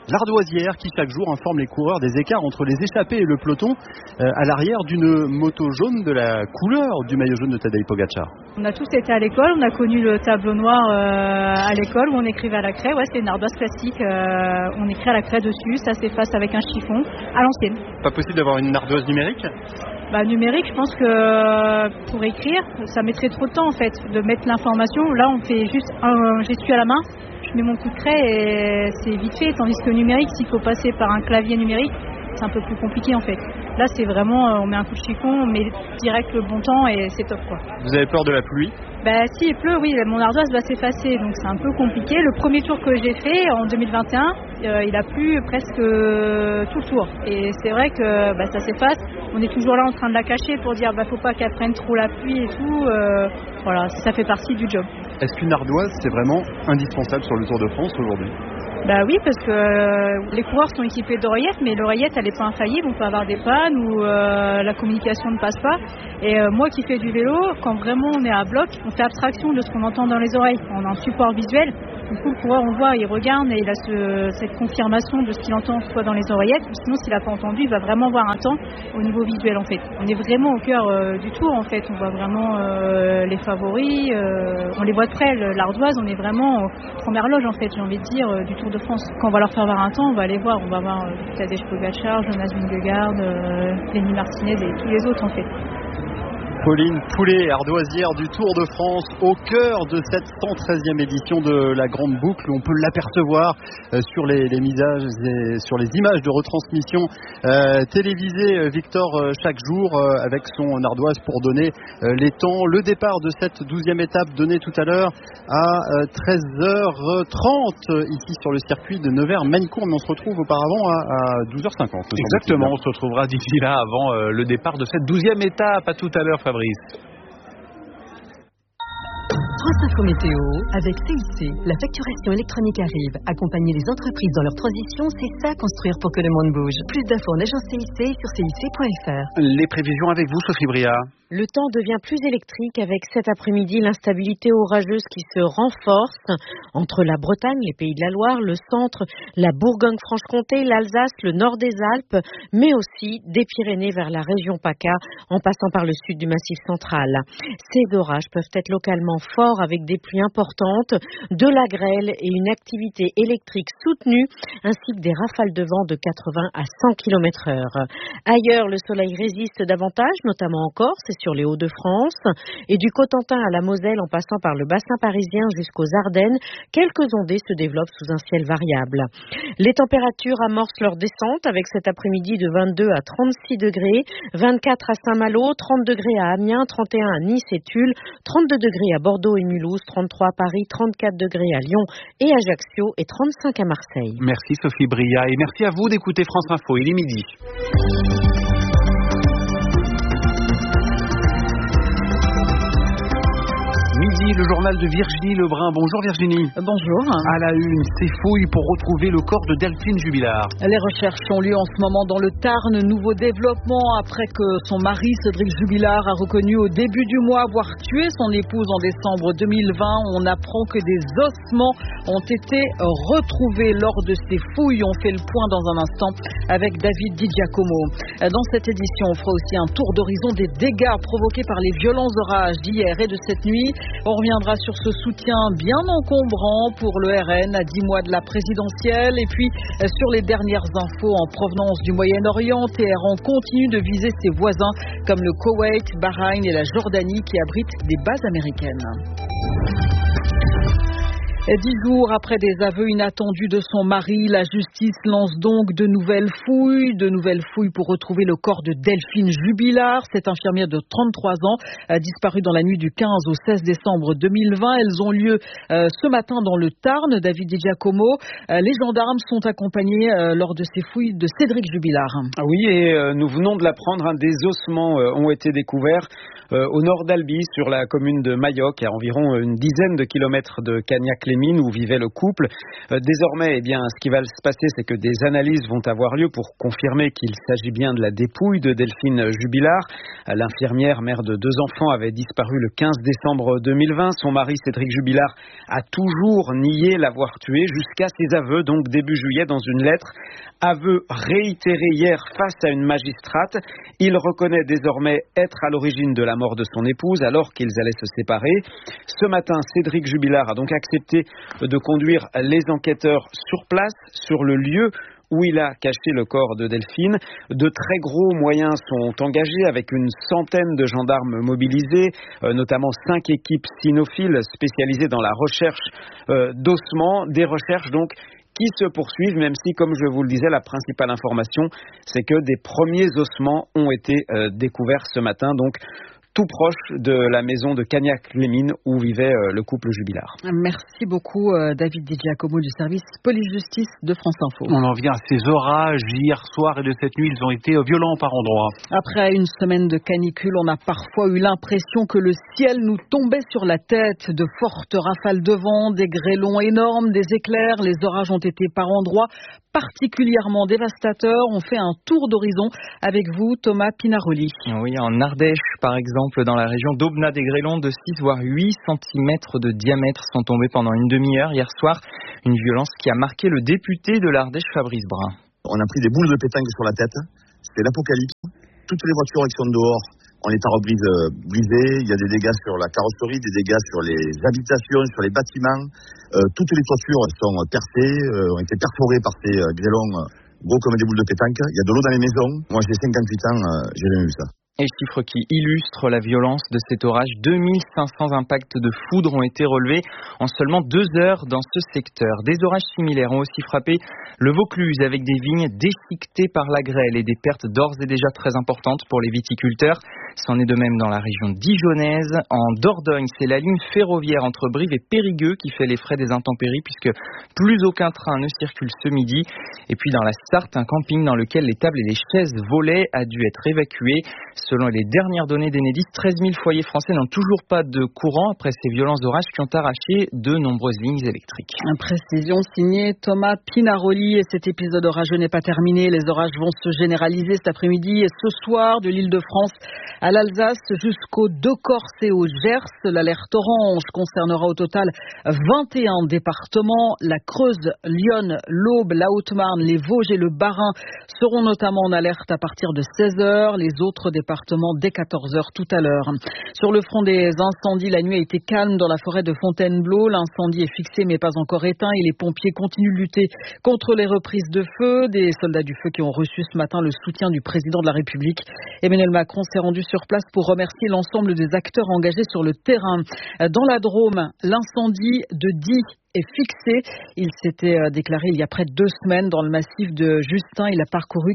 l'ardoisière qui chaque jour informe les coureurs des écarts entre les échappés et le peloton à l'arrière d'une moto jaune de la couleur du maillot jaune de Tadej Pogačar. On a tous été à l'école, on a connu le tableau noir à l'école où on écrivait à la craie. Ouais, c'est une ardoise classique, on écrit à la craie dessus, ça s'efface avec un chiffon à l'ancienne. Pas possible d'avoir une ardoise numérique ? Numérique, je pense que pour écrire, ça mettrait trop de temps en fait, de mettre l'information. Là, on fait juste un j'essuie à la main, je mets mon coup de craie et c'est vite fait. Tandis que numérique, s'il faut passer par un clavier numérique, c'est un peu plus compliqué en fait. Là, c'est vraiment, on met un coup de chiffon, on met direct le bon temps et c'est top quoi. Vous avez peur de la pluie ? Si il pleut, oui, mon ardoise va s'effacer, donc c'est un peu compliqué. Le premier tour que j'ai fait en 2021, il a plu presque tout le tour. Et c'est vrai que ça s'efface. On est toujours là en train de la cacher pour dire faut pas qu'elle prenne trop la pluie et tout. Voilà, ça fait partie du job. Est-ce qu'une ardoise, c'est vraiment indispensable sur le Tour de France aujourd'hui ? Oui, parce que les coureurs sont équipés d'oreillettes, mais l'oreillette, elle n'est pas infaillible. On peut avoir des pannes ou la communication ne passe pas. Et moi qui fais du vélo, quand vraiment on est à bloc, on fait abstraction de ce qu'on entend dans les oreilles. On a un support visuel. Du coup, le coureur, on voit, il regarde et il a cette confirmation de ce qu'il entend soit dans les oreillettes. Ou sinon, s'il n'a pas entendu, il va vraiment voir un temps au niveau visuel en fait. On est vraiment au cœur du tour en fait. On voit vraiment les favoris. On les voit de près. L'ardoise, on est vraiment aux premières loges en fait, j'ai envie de dire, du Tour de France. Quand on va leur faire voir un temps, on va aller voir. On va voir Tadej Pogačar, Jonas Vingegaard, Lenny Martinez et tous les autres en fait. Pauline Poulet, ardoisière du Tour de France, au cœur de cette 113e édition de la Grande Boucle. On peut l'apercevoir sur les misages et sur les images de retransmission télévisées, Victor, chaque jour avec son ardoise pour donner les temps. Le départ de cette 12e étape donné tout à l'heure à 13h30 ici sur le circuit de Nevers-Manicourt, mais on se retrouve auparavant à 12h50. Exactement, on se retrouvera d'ici là avant le départ de cette 12e étape. À tout à l'heure, Fabrice. France Info Météo avec CIC. La facturation électronique arrive. Accompagner les entreprises dans leur transition, c'est ça construire pour que le monde bouge. Plus d'infos en agence CIC sur cic.fr. Les prévisions avec vous, Sophie Bria. Le temps devient plus électrique avec cet après-midi l'instabilité orageuse qui se renforce entre la Bretagne, les Pays de la Loire, le centre, la Bourgogne-Franche-Comté, l'Alsace, le nord des Alpes, mais aussi des Pyrénées vers la région PACA en passant par le sud du Massif central. Ces orages peuvent être localement forts avec des pluies importantes, de la grêle et une activité électrique soutenue ainsi que des rafales de vent de 80 à 100 km/h. Ailleurs, le soleil résiste davantage, notamment en Corse et sur les Hauts-de-France, et du Cotentin à la Moselle en passant par le bassin parisien jusqu'aux Ardennes, quelques ondées se développent sous un ciel variable. Les températures amorcent leur descente avec cet après-midi de 22 à 36 degrés, 24 à Saint-Malo, 30 degrés à Amiens, 31 à Nice et Tulle, 32 degrés à Bordeaux et Mulhouse, 33 à Paris, 34 degrés à Lyon et Ajaccio et 35 à Marseille. Merci Sophie Bria et merci à vous d'écouter France Info. Il est midi. Midi, le journal de Virginie Lebrun. Bonjour Virginie. Bonjour. À la une, ces fouilles pour retrouver le corps de Delphine Jubilard. Les recherches ont lieu en ce moment dans le Tarn. Nouveau développement après que son mari, Cédric Jubilard, a reconnu au début du mois avoir tué son épouse en décembre 2020. On apprend que des ossements ont été retrouvés lors de ces fouilles. On fait le point dans un instant avec David Di Giacomo. Dans cette édition, on fera aussi un tour d'horizon des dégâts provoqués par les violents orages d'hier et de cette nuit. On reviendra sur ce soutien bien encombrant pour le RN à 10 mois de la présidentielle. Et puis sur les dernières infos en provenance du Moyen-Orient, Téhéran continue de viser ses voisins comme le Koweït, Bahreïn et la Jordanie qui abritent des bases américaines. 10 jours après des aveux inattendus de son mari, la justice lance donc de nouvelles fouilles pour retrouver le corps de Delphine Jubilard, cette infirmière de 33 ans, disparue dans la nuit du 15 au 16 décembre 2020. Elles ont lieu ce matin dans le Tarn, David Di Giacomo. Les gendarmes sont accompagnés lors de ces fouilles de Cédric Jubilard. Oui, et nous venons de l'apprendre, des ossements ont été découverts au nord d'Albi, sur la commune de Mayoc, à environ une dizaine de kilomètres de Cagnac-les-Bains. Cagnac-les-Mines où vivait le couple. Désormais, ce qui va se passer, c'est que des analyses vont avoir lieu pour confirmer qu'il s'agit bien de la dépouille de Delphine Jubilard. L'infirmière, mère de 2 enfants, avait disparu le 15 décembre 2020. Son mari, Cédric Jubilard, a toujours nié l'avoir tuée jusqu'à ses aveux, donc début juillet, dans une lettre. Aveu réitéré hier face à une magistrate. Il reconnaît désormais être à l'origine de la mort de son épouse alors qu'ils allaient se séparer. Ce matin, Cédric Jubilard a donc accepté de conduire les enquêteurs sur place, sur le lieu où il a caché le corps de Delphine. De très gros moyens sont engagés avec une centaine de gendarmes mobilisés, notamment 5 équipes cynophiles spécialisées dans la recherche d'ossements, des recherches donc qui se poursuivent, même si, comme je vous le disais, la principale information, c'est que des premiers ossements ont été découverts ce matin, donc tout proche de la maison de Cagnac-les-Mines où vivait le couple Jubilard. Merci beaucoup David Di Giacomo du service police-justice de France Info. On en vient à ces orages hier soir et de cette nuit, ils ont été violents par endroits. Après une semaine de canicule, on a parfois eu l'impression que le ciel nous tombait sur la tête. De fortes rafales de vent, des grêlons énormes, des éclairs. Les orages ont été par endroits particulièrement dévastateurs. On fait un tour d'horizon avec vous, Thomas Pinaroli. Oui, en Ardèche, par exemple, dans la région d'Aubenas, des grêlons de 6 voire 8 cm de diamètre sont tombés pendant une demi-heure hier soir. Une violence qui a marqué le député de l'Ardèche, Fabrice Brun. On a pris des boules de pétanque sur la tête. C'est l'apocalypse. Toutes les voitures qui sont dehors ont les pare-brises brisées. Il y a des dégâts sur la carrosserie, des dégâts sur les habitations, sur les bâtiments. Toutes les toitures sont percées, ont été perforées par ces grêlons gros comme des boules de pétanque. Il y a de l'eau dans les maisons. Moi, j'ai 58 ans, j'ai jamais vu ça. Et chiffre qui illustre la violence de cet orage, 2500 impacts de foudre ont été relevés en seulement 2 heures dans ce secteur. Des orages similaires ont aussi frappé le Vaucluse avec des vignes déchiquetées par la grêle et des pertes d'ores et déjà très importantes pour les viticulteurs. C'en est de même dans la région dijonnaise. En Dordogne, c'est la ligne ferroviaire entre Brive et Périgueux qui fait les frais des intempéries puisque plus aucun train ne circule ce midi. Et puis dans la Sarthe, un camping dans lequel les tables et les chaises volaient a dû être évacué. Selon les dernières données d'Enedis, 13 000 foyers français n'ont toujours pas de courant après ces violents orages qui ont arraché de nombreuses lignes électriques. Précision signée Thomas Pinaroli. Et cet épisode orageux n'est pas terminé. Les orages vont se généraliser cet après-midi et ce soir de l'Île-de-France à l'Alsace jusqu'aux 2 Corses et au Gers. L'alerte orange concernera au total 21 départements. La Creuse, l'Yonne, l'Aube, la Haute-Marne, les Vosges et le Bas-Rhin seront notamment en alerte à partir de 16h. Les autres départements dès 14h tout à l'heure. Sur le front des incendies, la nuit a été calme dans la forêt de Fontainebleau. L'incendie est fixé mais pas encore éteint et les pompiers continuent de lutter contre les reprises de feu. Des soldats du feu qui ont reçu ce matin le soutien du président de la République. Emmanuel Macron s'est rendu sur place pour remercier l'ensemble des acteurs engagés sur le terrain. Dans la Drôme, l'incendie de Die est fixé. Il s'était déclaré il y a près de 2 semaines dans le massif de Justin. Il a parcouru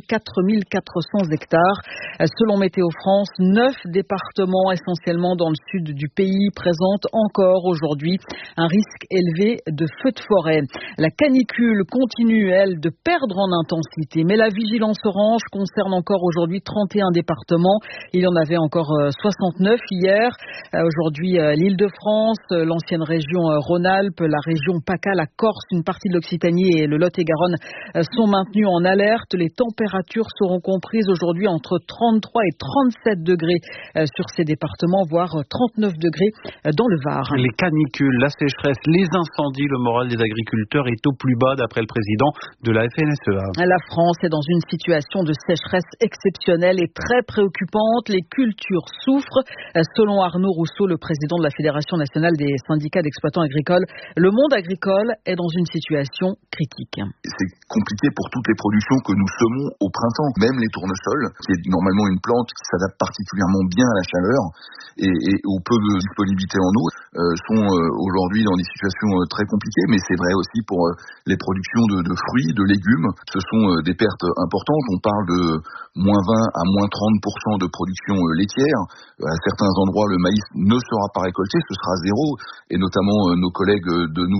4400 hectares. Selon Météo France, 9 départements essentiellement dans le sud du pays présentent encore aujourd'hui un risque élevé de feux de forêt. La canicule continue, elle, de perdre en intensité, mais la vigilance orange concerne encore aujourd'hui 31 départements. Il y en avait encore 69 hier. Aujourd'hui, l'Île-de-France, l'ancienne région Rhône-Alpes, la région PACA, la Corse, une partie de l'Occitanie et le Lot-et-Garonne sont maintenus en alerte. Les températures seront comprises aujourd'hui entre 33 et 37 degrés sur ces départements, voire 39 degrés dans le Var. Les canicules, la sécheresse, les incendies, le moral des agriculteurs est au plus bas d'après le président de la FNSEA. La France est dans une situation de sécheresse exceptionnelle et très préoccupante. Les cultures souffrent. Selon Arnaud Rousseau, le président de la Fédération nationale des syndicats d'exploitants agricoles, le monde agricole est dans une situation critique. C'est compliqué pour toutes les productions que nous semons au printemps. Même les tournesols, qui est normalement une plante qui s'adapte particulièrement bien à la chaleur et au peu de disponibilité en eau, sont aujourd'hui dans des situations très compliquées. Mais c'est vrai aussi pour les productions de fruits, de légumes. Ce sont des pertes importantes. On parle de moins 20 à moins 30% de production laitière. À certains endroits, le maïs ne sera pas récolté, ce sera zéro. Et notamment nos collègues de Nouvelle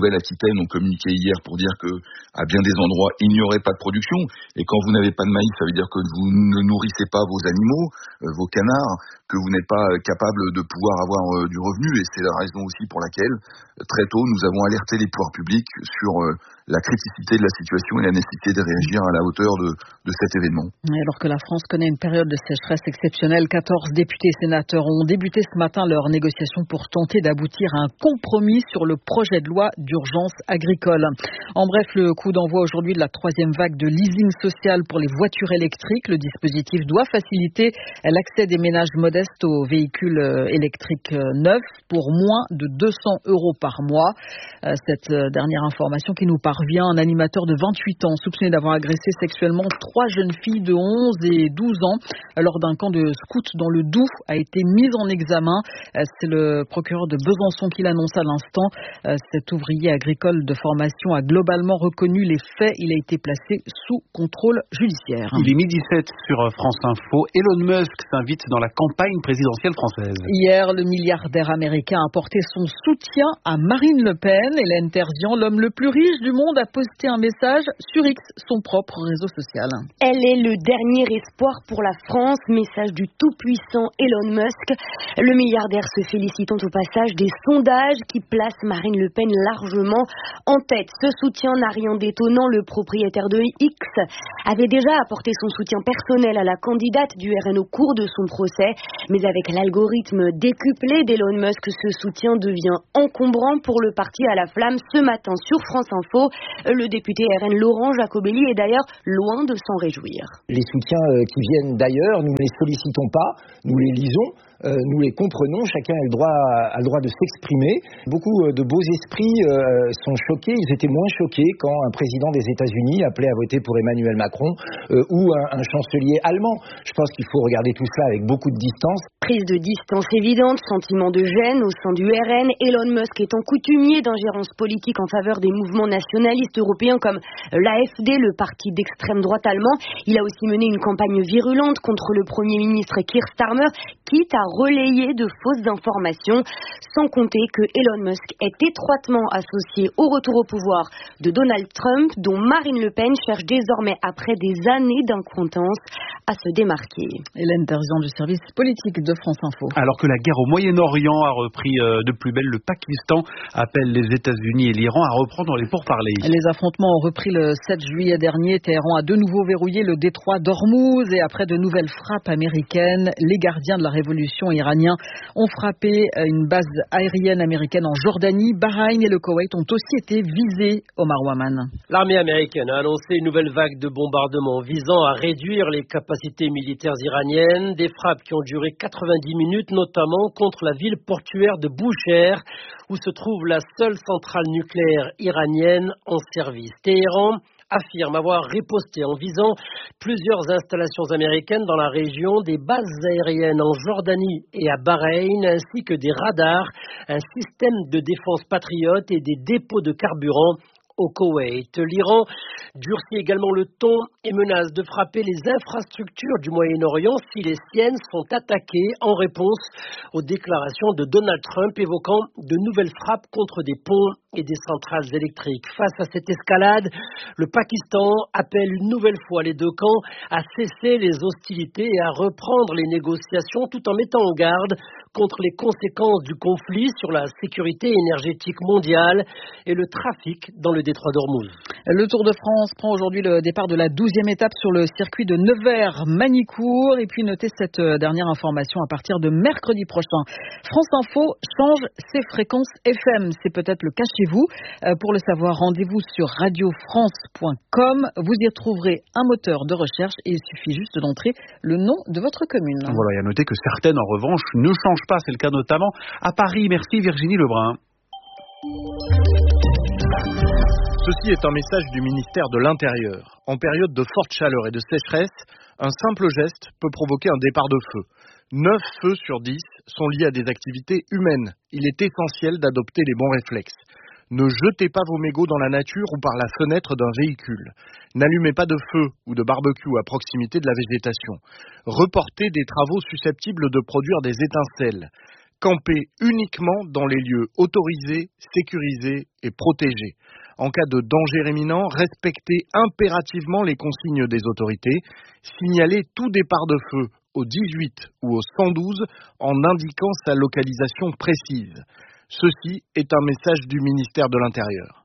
Nouvelle-Aquitaine ont communiqué hier pour dire que à bien des endroits il n'y aurait pas de production. Et quand vous n'avez pas de maïs, ça veut dire que vous ne nourrissez pas vos animaux, vos canards, que vous n'êtes pas capable de pouvoir avoir du revenu. Et c'est la raison aussi pour laquelle, très tôt, nous avons alerté les pouvoirs publics sur la criticité de la situation et la nécessité de réagir à la hauteur de cet événement. Alors que la France connaît une période de sécheresse exceptionnelle, 14 députés et sénateurs ont débuté ce matin leurs négociations pour tenter d'aboutir à un compromis sur le projet de loi d'urgence agricole. En bref, le coup d'envoi aujourd'hui de la 3e vague de leasing social pour les voitures électriques. Le dispositif doit faciliter l'accès des ménages modestes aux véhicules électriques neufs pour moins de 200 € par mois. Cette dernière information qui nous parvient, un animateur de 28 ans soupçonné d'avoir agressé sexuellement 3 jeunes filles de 11 et 12 ans lors d'un camp de scout dans le Doubs a été mis en examen. C'est le procureur de Besançon qui l'annonce à l'instant. Cet ouvrier agricole de formation a globalement reconnu les faits. Il a été placé sous contrôle judiciaire. Il est 12h17 sur France Info. Elon Musk s'invite dans la campagne présidentielle française. Hier, le milliardaire américain a apporté son soutien à Marine Le Pen. Hélène Terzian, l'homme le plus riche du monde, a posté un message sur X, son propre réseau social. Elle est le dernier espoir pour la France, message du tout-puissant Elon Musk. Le milliardaire se félicitant au passage des sondages qui placent Marine Le Pen largement en tête. Ce soutien n'a rien d'étonnant. Le propriétaire de X avait déjà apporté son soutien personnel à la candidate du RN au cours de son procès. Mais avec l'algorithme décuplé d'Elon Musk, ce soutien devient encombrant pour le parti à la flamme. Ce matin sur France Info, le député RN Laurent Jacobelli est d'ailleurs loin de s'en réjouir. Les soutiens qui viennent d'ailleurs, nous ne les sollicitons pas, nous les lisons. Nous les comprenons, chacun a le droit de s'exprimer. Beaucoup de beaux esprits sont choqués, ils étaient moins choqués quand un président des États-Unis appelait à voter pour Emmanuel Macron ou un chancelier allemand. Je pense qu'il faut regarder tout cela avec beaucoup de distance. Prise de distance évidente, sentiment de gêne au sein du RN. Elon Musk étant coutumier d'ingérence politique en faveur des mouvements nationalistes européens comme l'AfD, le parti d'extrême droite allemand. Il a aussi mené une campagne virulente contre le Premier ministre Keir Starmer, quitte à relayer de fausses informations, sans compter que Elon Musk est étroitement associé au retour au pouvoir de Donald Trump, dont Marine Le Pen cherche désormais, après des années d'incompétence, à se démarquer. Hélène Terzian du service politique de France Info. Alors que la guerre au Moyen-Orient a repris de plus belle, le Pakistan appelle les États-Unis et l'Iran à reprendre les pourparlers. Les affrontements ont repris le 7 juillet dernier. Téhéran a de nouveau verrouillé le détroit d'Ormuz et après de nouvelles frappes américaines, les gardiens de la révolution iraniens ont frappé une base aérienne américaine en Jordanie. Bahreïn et le Koweït ont aussi été visés, Omar Waman. L'armée américaine a annoncé une nouvelle vague de bombardements visant à réduire les capacités militaires iraniennes. Des frappes qui ont duré 90 minutes, notamment contre la ville portuaire de Boucher, où se trouve la seule centrale nucléaire iranienne en service. Téhéran affirme avoir riposté en visant plusieurs installations américaines dans la région, des bases aériennes en Jordanie et à Bahreïn, ainsi que des radars, un système de défense patriote et des dépôts de carburant au Koweït. L'Iran durcit également le ton et menace de frapper les infrastructures du Moyen-Orient si les siennes sont attaquées, en réponse aux déclarations de Donald Trump évoquant de nouvelles frappes contre des ponts et des centrales électriques. Face à cette escalade, le Pakistan appelle une nouvelle fois les deux camps à cesser les hostilités et à reprendre les négociations, tout en mettant en garde contre les conséquences du conflit sur la sécurité énergétique mondiale et le trafic dans le détroit d'Ormuz. Le Tour de France prend aujourd'hui le départ de la 12e étape sur le circuit de Nevers-Manicourt. Et puis notez cette dernière information à partir de mercredi prochain. France Info change ses fréquences FM. C'est peut-être le cas chez vous. Pour le savoir, rendez-vous sur radiofrance.com. Vous y retrouverez un moteur de recherche et il suffit juste d'entrer le nom de votre commune. Voilà, et à noter que certaines, en revanche, ne changent pas. C'est le cas notamment à Paris. Merci Virginie Lebrun. Ceci est un message du ministère de l'Intérieur. En période de forte chaleur et de sécheresse, un simple geste peut provoquer un départ de feu. 9 feux sur 10 sont liés à des activités humaines. Il est essentiel d'adopter les bons réflexes. Ne jetez pas vos mégots dans la nature ou par la fenêtre d'un véhicule. N'allumez pas de feu ou de barbecue à proximité de la végétation. Reportez des travaux susceptibles de produire des étincelles. camper uniquement dans les lieux autorisés, sécurisés et protégés. En cas de danger imminent, respecter impérativement les consignes des autorités, signaler tout départ de feu au 18 ou au 112 en indiquant sa localisation précise. Ceci est un message du ministère de l'Intérieur.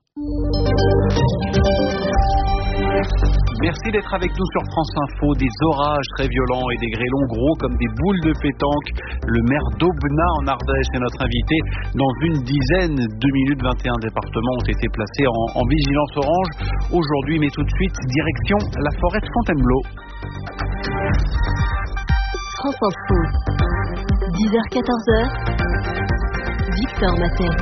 Merci d'être avec nous sur France Info. Des orages très violents et des grêlons gros comme des boules de pétanque. Le maire d'Aubenas en Ardèche est notre invité. Dans une dizaine de minutes, 21 départements ont été placés en vigilance orange aujourd'hui. Mais tout de suite, direction la forêt de Fontainebleau. France Info, 10h-14h, Victor Matet.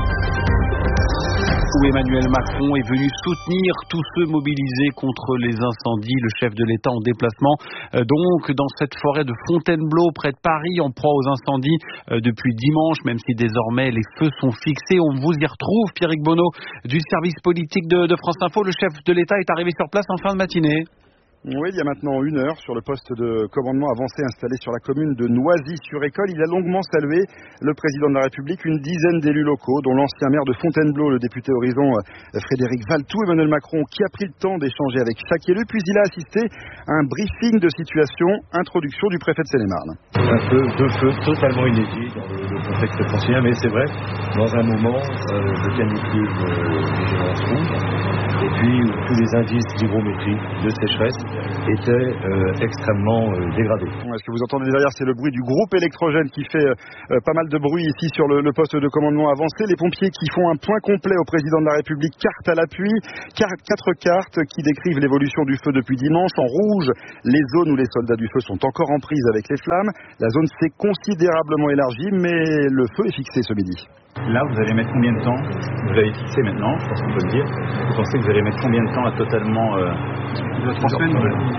Où Emmanuel Macron est venu soutenir tous ceux mobilisés contre les incendies. Le chef de l'État en déplacement donc dans cette forêt de Fontainebleau près de Paris en proie aux incendies depuis dimanche, même si désormais les feux sont fixés. On vous y retrouve, Pierrick Bonneau du service politique de France Info. Le chef de l'État est arrivé sur place en fin de matinée. Oui, il y a maintenant 1 heure sur le poste de commandement avancé installé sur la commune de Noisy-sur-École. Il a longuement salué le président de la République, une dizaine d'élus locaux, dont l'ancien maire de Fontainebleau, le député Horizon Frédéric Valtou, Emmanuel Macron, qui a pris le temps d'échanger avec chaque élu. Puis il a assisté à un briefing de situation, introduction du préfet de Seine-et-Marne. Deux feux totalement inédits dans le contexte francilien, mais c'est vrai, dans un moment de canicule, vigilance rouge, et puis tous les indices d'hygrométrie, de sécheresse, étaient extrêmement dégradés. Ce que vous entendez derrière, c'est le bruit du groupe électrogène qui fait pas mal de bruit ici sur le poste de commandement avancé. Les pompiers qui font un point complet au président de la République, carte à l'appui, 4 cartes qui décrivent l'évolution du feu depuis dimanche. En rouge, les zones où les soldats du feu sont encore en prise avec les flammes. La zone s'est considérablement élargie, mais le feu est fixé ce midi. Là, vous allez mettre combien de temps? Vous l'avez fixé maintenant, je pense qu'on peut le dire. Vous pensez que vous allez mettre combien de temps à totalement... 3 semaines,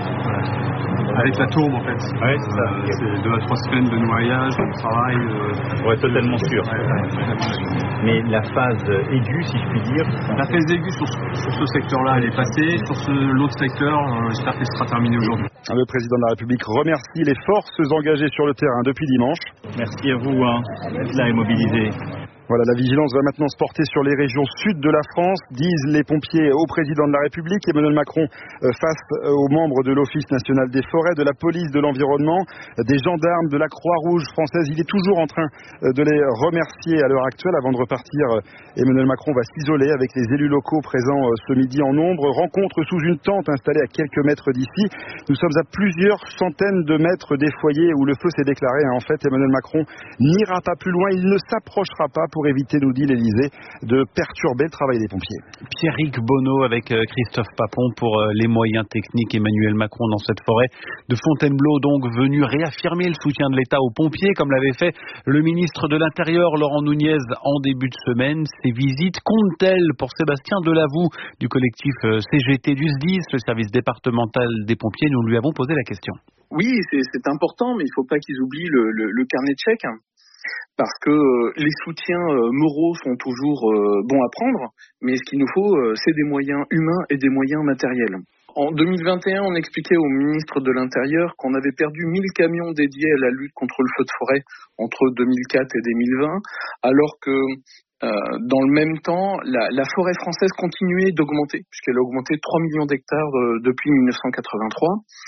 avec la tourbe en fait. Oui, c'est ça. C'est 2 à 3 semaines de noyage, de travail. Pour être totalement sûr. Mais la phase aiguë, si je puis dire... La phase aiguë sur ce secteur-là, elle est passée. Sur l'autre secteur, j'espère qu'elle sera terminée aujourd'hui. Le président de la République remercie les forces engagées sur le terrain depuis dimanche. Merci à vous d'être là et mobilisé. Voilà, la vigilance va maintenant se porter sur les régions sud de la France, disent les pompiers au président de la République. Emmanuel Macron face aux membres de l'Office national des forêts, de la police de l'environnement, des gendarmes, de la Croix-Rouge française. Il est toujours en train de les remercier à l'heure actuelle. Avant de repartir, Emmanuel Macron va s'isoler avec les élus locaux présents ce midi en nombre. Rencontre sous une tente installée à quelques mètres d'ici. Nous sommes à plusieurs centaines de mètres des foyers où le feu s'est déclaré. En fait, Emmanuel Macron n'ira pas plus loin. Il ne s'approchera pas pour éviter, nous dit l'Élysée, de perturber le travail des pompiers. Pierrick Bonneau avec Christophe Papon pour les moyens techniques. Emmanuel Macron dans cette forêt de Fontainebleau, donc venu réaffirmer le soutien de l'État aux pompiers, comme l'avait fait le ministre de l'Intérieur Laurent Nunez en début de semaine. Ces visites comptent-elles pour Sébastien Delavoux du collectif CGT du SDIS, le service départemental des pompiers? Nous lui avons posé la question. Oui, c'est important, mais il ne faut pas qu'ils oublient le carnet de chèques. Parce que les soutiens moraux sont toujours bons à prendre, mais ce qu'il nous faut, c'est des moyens humains et des moyens matériels. En 2021, on expliquait au ministre de l'Intérieur qu'on avait perdu 1000 camions dédiés à la lutte contre le feu de forêt entre 2004 et 2020, alors que dans le même temps, la forêt française continuait d'augmenter, puisqu'elle a augmenté de 3 millions d'hectares depuis 1983.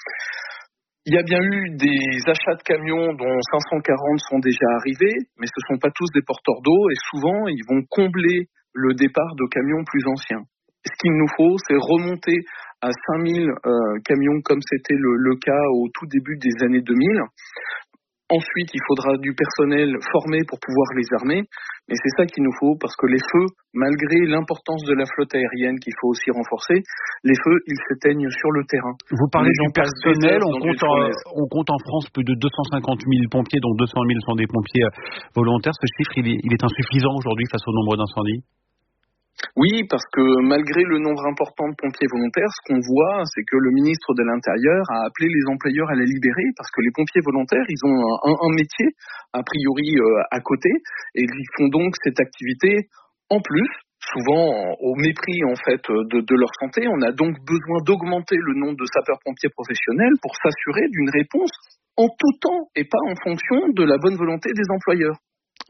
Il y a bien eu des achats de camions dont 540 sont déjà arrivés, mais ce ne sont pas tous des porteurs d'eau et souvent ils vont combler le départ de camions plus anciens. Ce qu'il nous faut, c'est remonter à 5000 camions comme c'était le cas au tout début des années 2000. Ensuite, il faudra du personnel formé pour pouvoir les armer. Mais c'est ça qu'il nous faut, parce que les feux, malgré l'importance de la flotte aérienne qu'il faut aussi renforcer, les feux, ils s'éteignent sur le terrain. Vous parlez du personnel, on compte en France plus de 250 000 pompiers, dont 200 000 sont des pompiers volontaires. Ce chiffre, il est insuffisant aujourd'hui face au nombre d'incendies? Oui, parce que malgré le nombre important de pompiers volontaires, ce qu'on voit, c'est que le ministre de l'Intérieur a appelé les employeurs à les libérer, parce que les pompiers volontaires, ils ont un métier, a priori, à côté, et ils font donc cette activité en plus, souvent au mépris en fait de leur santé. On a donc besoin d'augmenter le nombre de sapeurs-pompiers professionnels pour s'assurer d'une réponse en tout temps et pas en fonction de la bonne volonté des employeurs.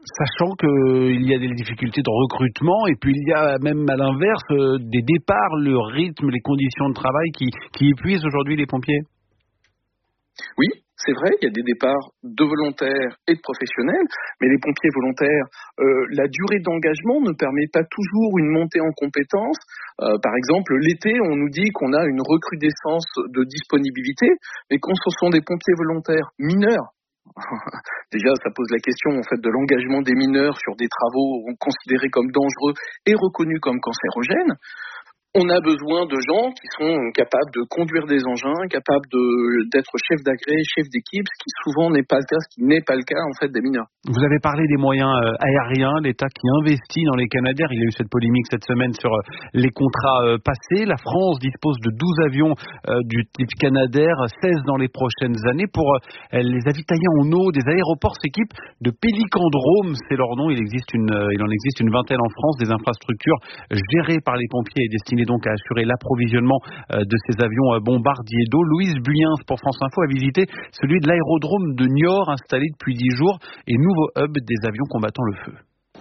Sachant qu'il y a des difficultés de recrutement et puis il y a même à l'inverse des départs, le rythme, les conditions de travail qui épuisent aujourd'hui les pompiers. Oui, c'est vrai, il y a des départs de volontaires et de professionnels, mais les pompiers volontaires, la durée d'engagement ne permet pas toujours une montée en compétences. Par exemple, l'été, on nous dit qu'on a une recrudescence de disponibilité, mais quand ce sont des pompiers volontaires mineurs, déjà ça pose la question en fait de l'engagement des mineurs sur des travaux considérés comme dangereux et reconnus comme cancérogènes. On a besoin de gens qui sont capables de conduire des engins, capables d'être chef d'agré, chef d'équipe, ce qui souvent n'est pas le cas, ce qui n'est pas le cas en fait des mineurs. Vous avez parlé des moyens aériens, l'État qui investit dans les Canadair. Il y a eu cette polémique cette semaine sur les contrats passés. La France dispose de 12 avions du type Canadair, 16 dans les prochaines années. Pour les avitailler en eau, des aéroports s'équipent de pélicandromes, c'est leur nom. Il en existe une vingtaine en France, des infrastructures gérées par les pompiers et destinées donc à assurer l'approvisionnement de ces avions bombardiers d'eau. Louise Buyens pour France Info a visité celui de l'aérodrome de Niort installé depuis 10 jours et nouveau hub des avions combattant le feu.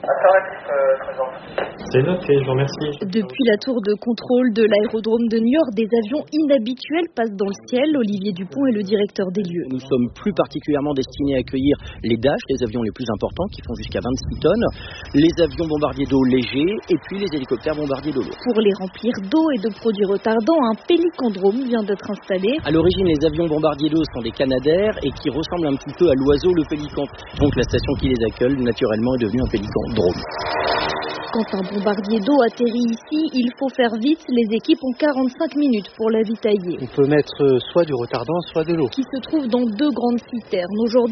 C'est noté, je vous remercie. Depuis la tour de contrôle de l'aérodrome de Niort, des avions inhabituels passent dans le ciel. Olivier Dupont est le directeur des lieux. Nous sommes plus particulièrement destinés à accueillir les Dash, les avions les plus importants qui font jusqu'à 26 tonnes, les avions bombardiers d'eau légers et puis les hélicoptères bombardiers d'eau lourds. Pour les remplir d'eau et de produits retardants, un pélicandrome vient d'être installé. À l'origine, les avions bombardiers d'eau sont des Canadair et qui ressemblent un petit peu à l'oiseau, le pélican. Donc la station qui les accueille, naturellement, est devenue un pélicandrome. Quand un bombardier d'eau atterrit ici, il faut faire vite. Les équipes ont 45 minutes pour l'avitailler. On peut mettre soit du retardant, soit de l'eau. Qui se trouve dans 2 grandes citernes. Aujourd'hui,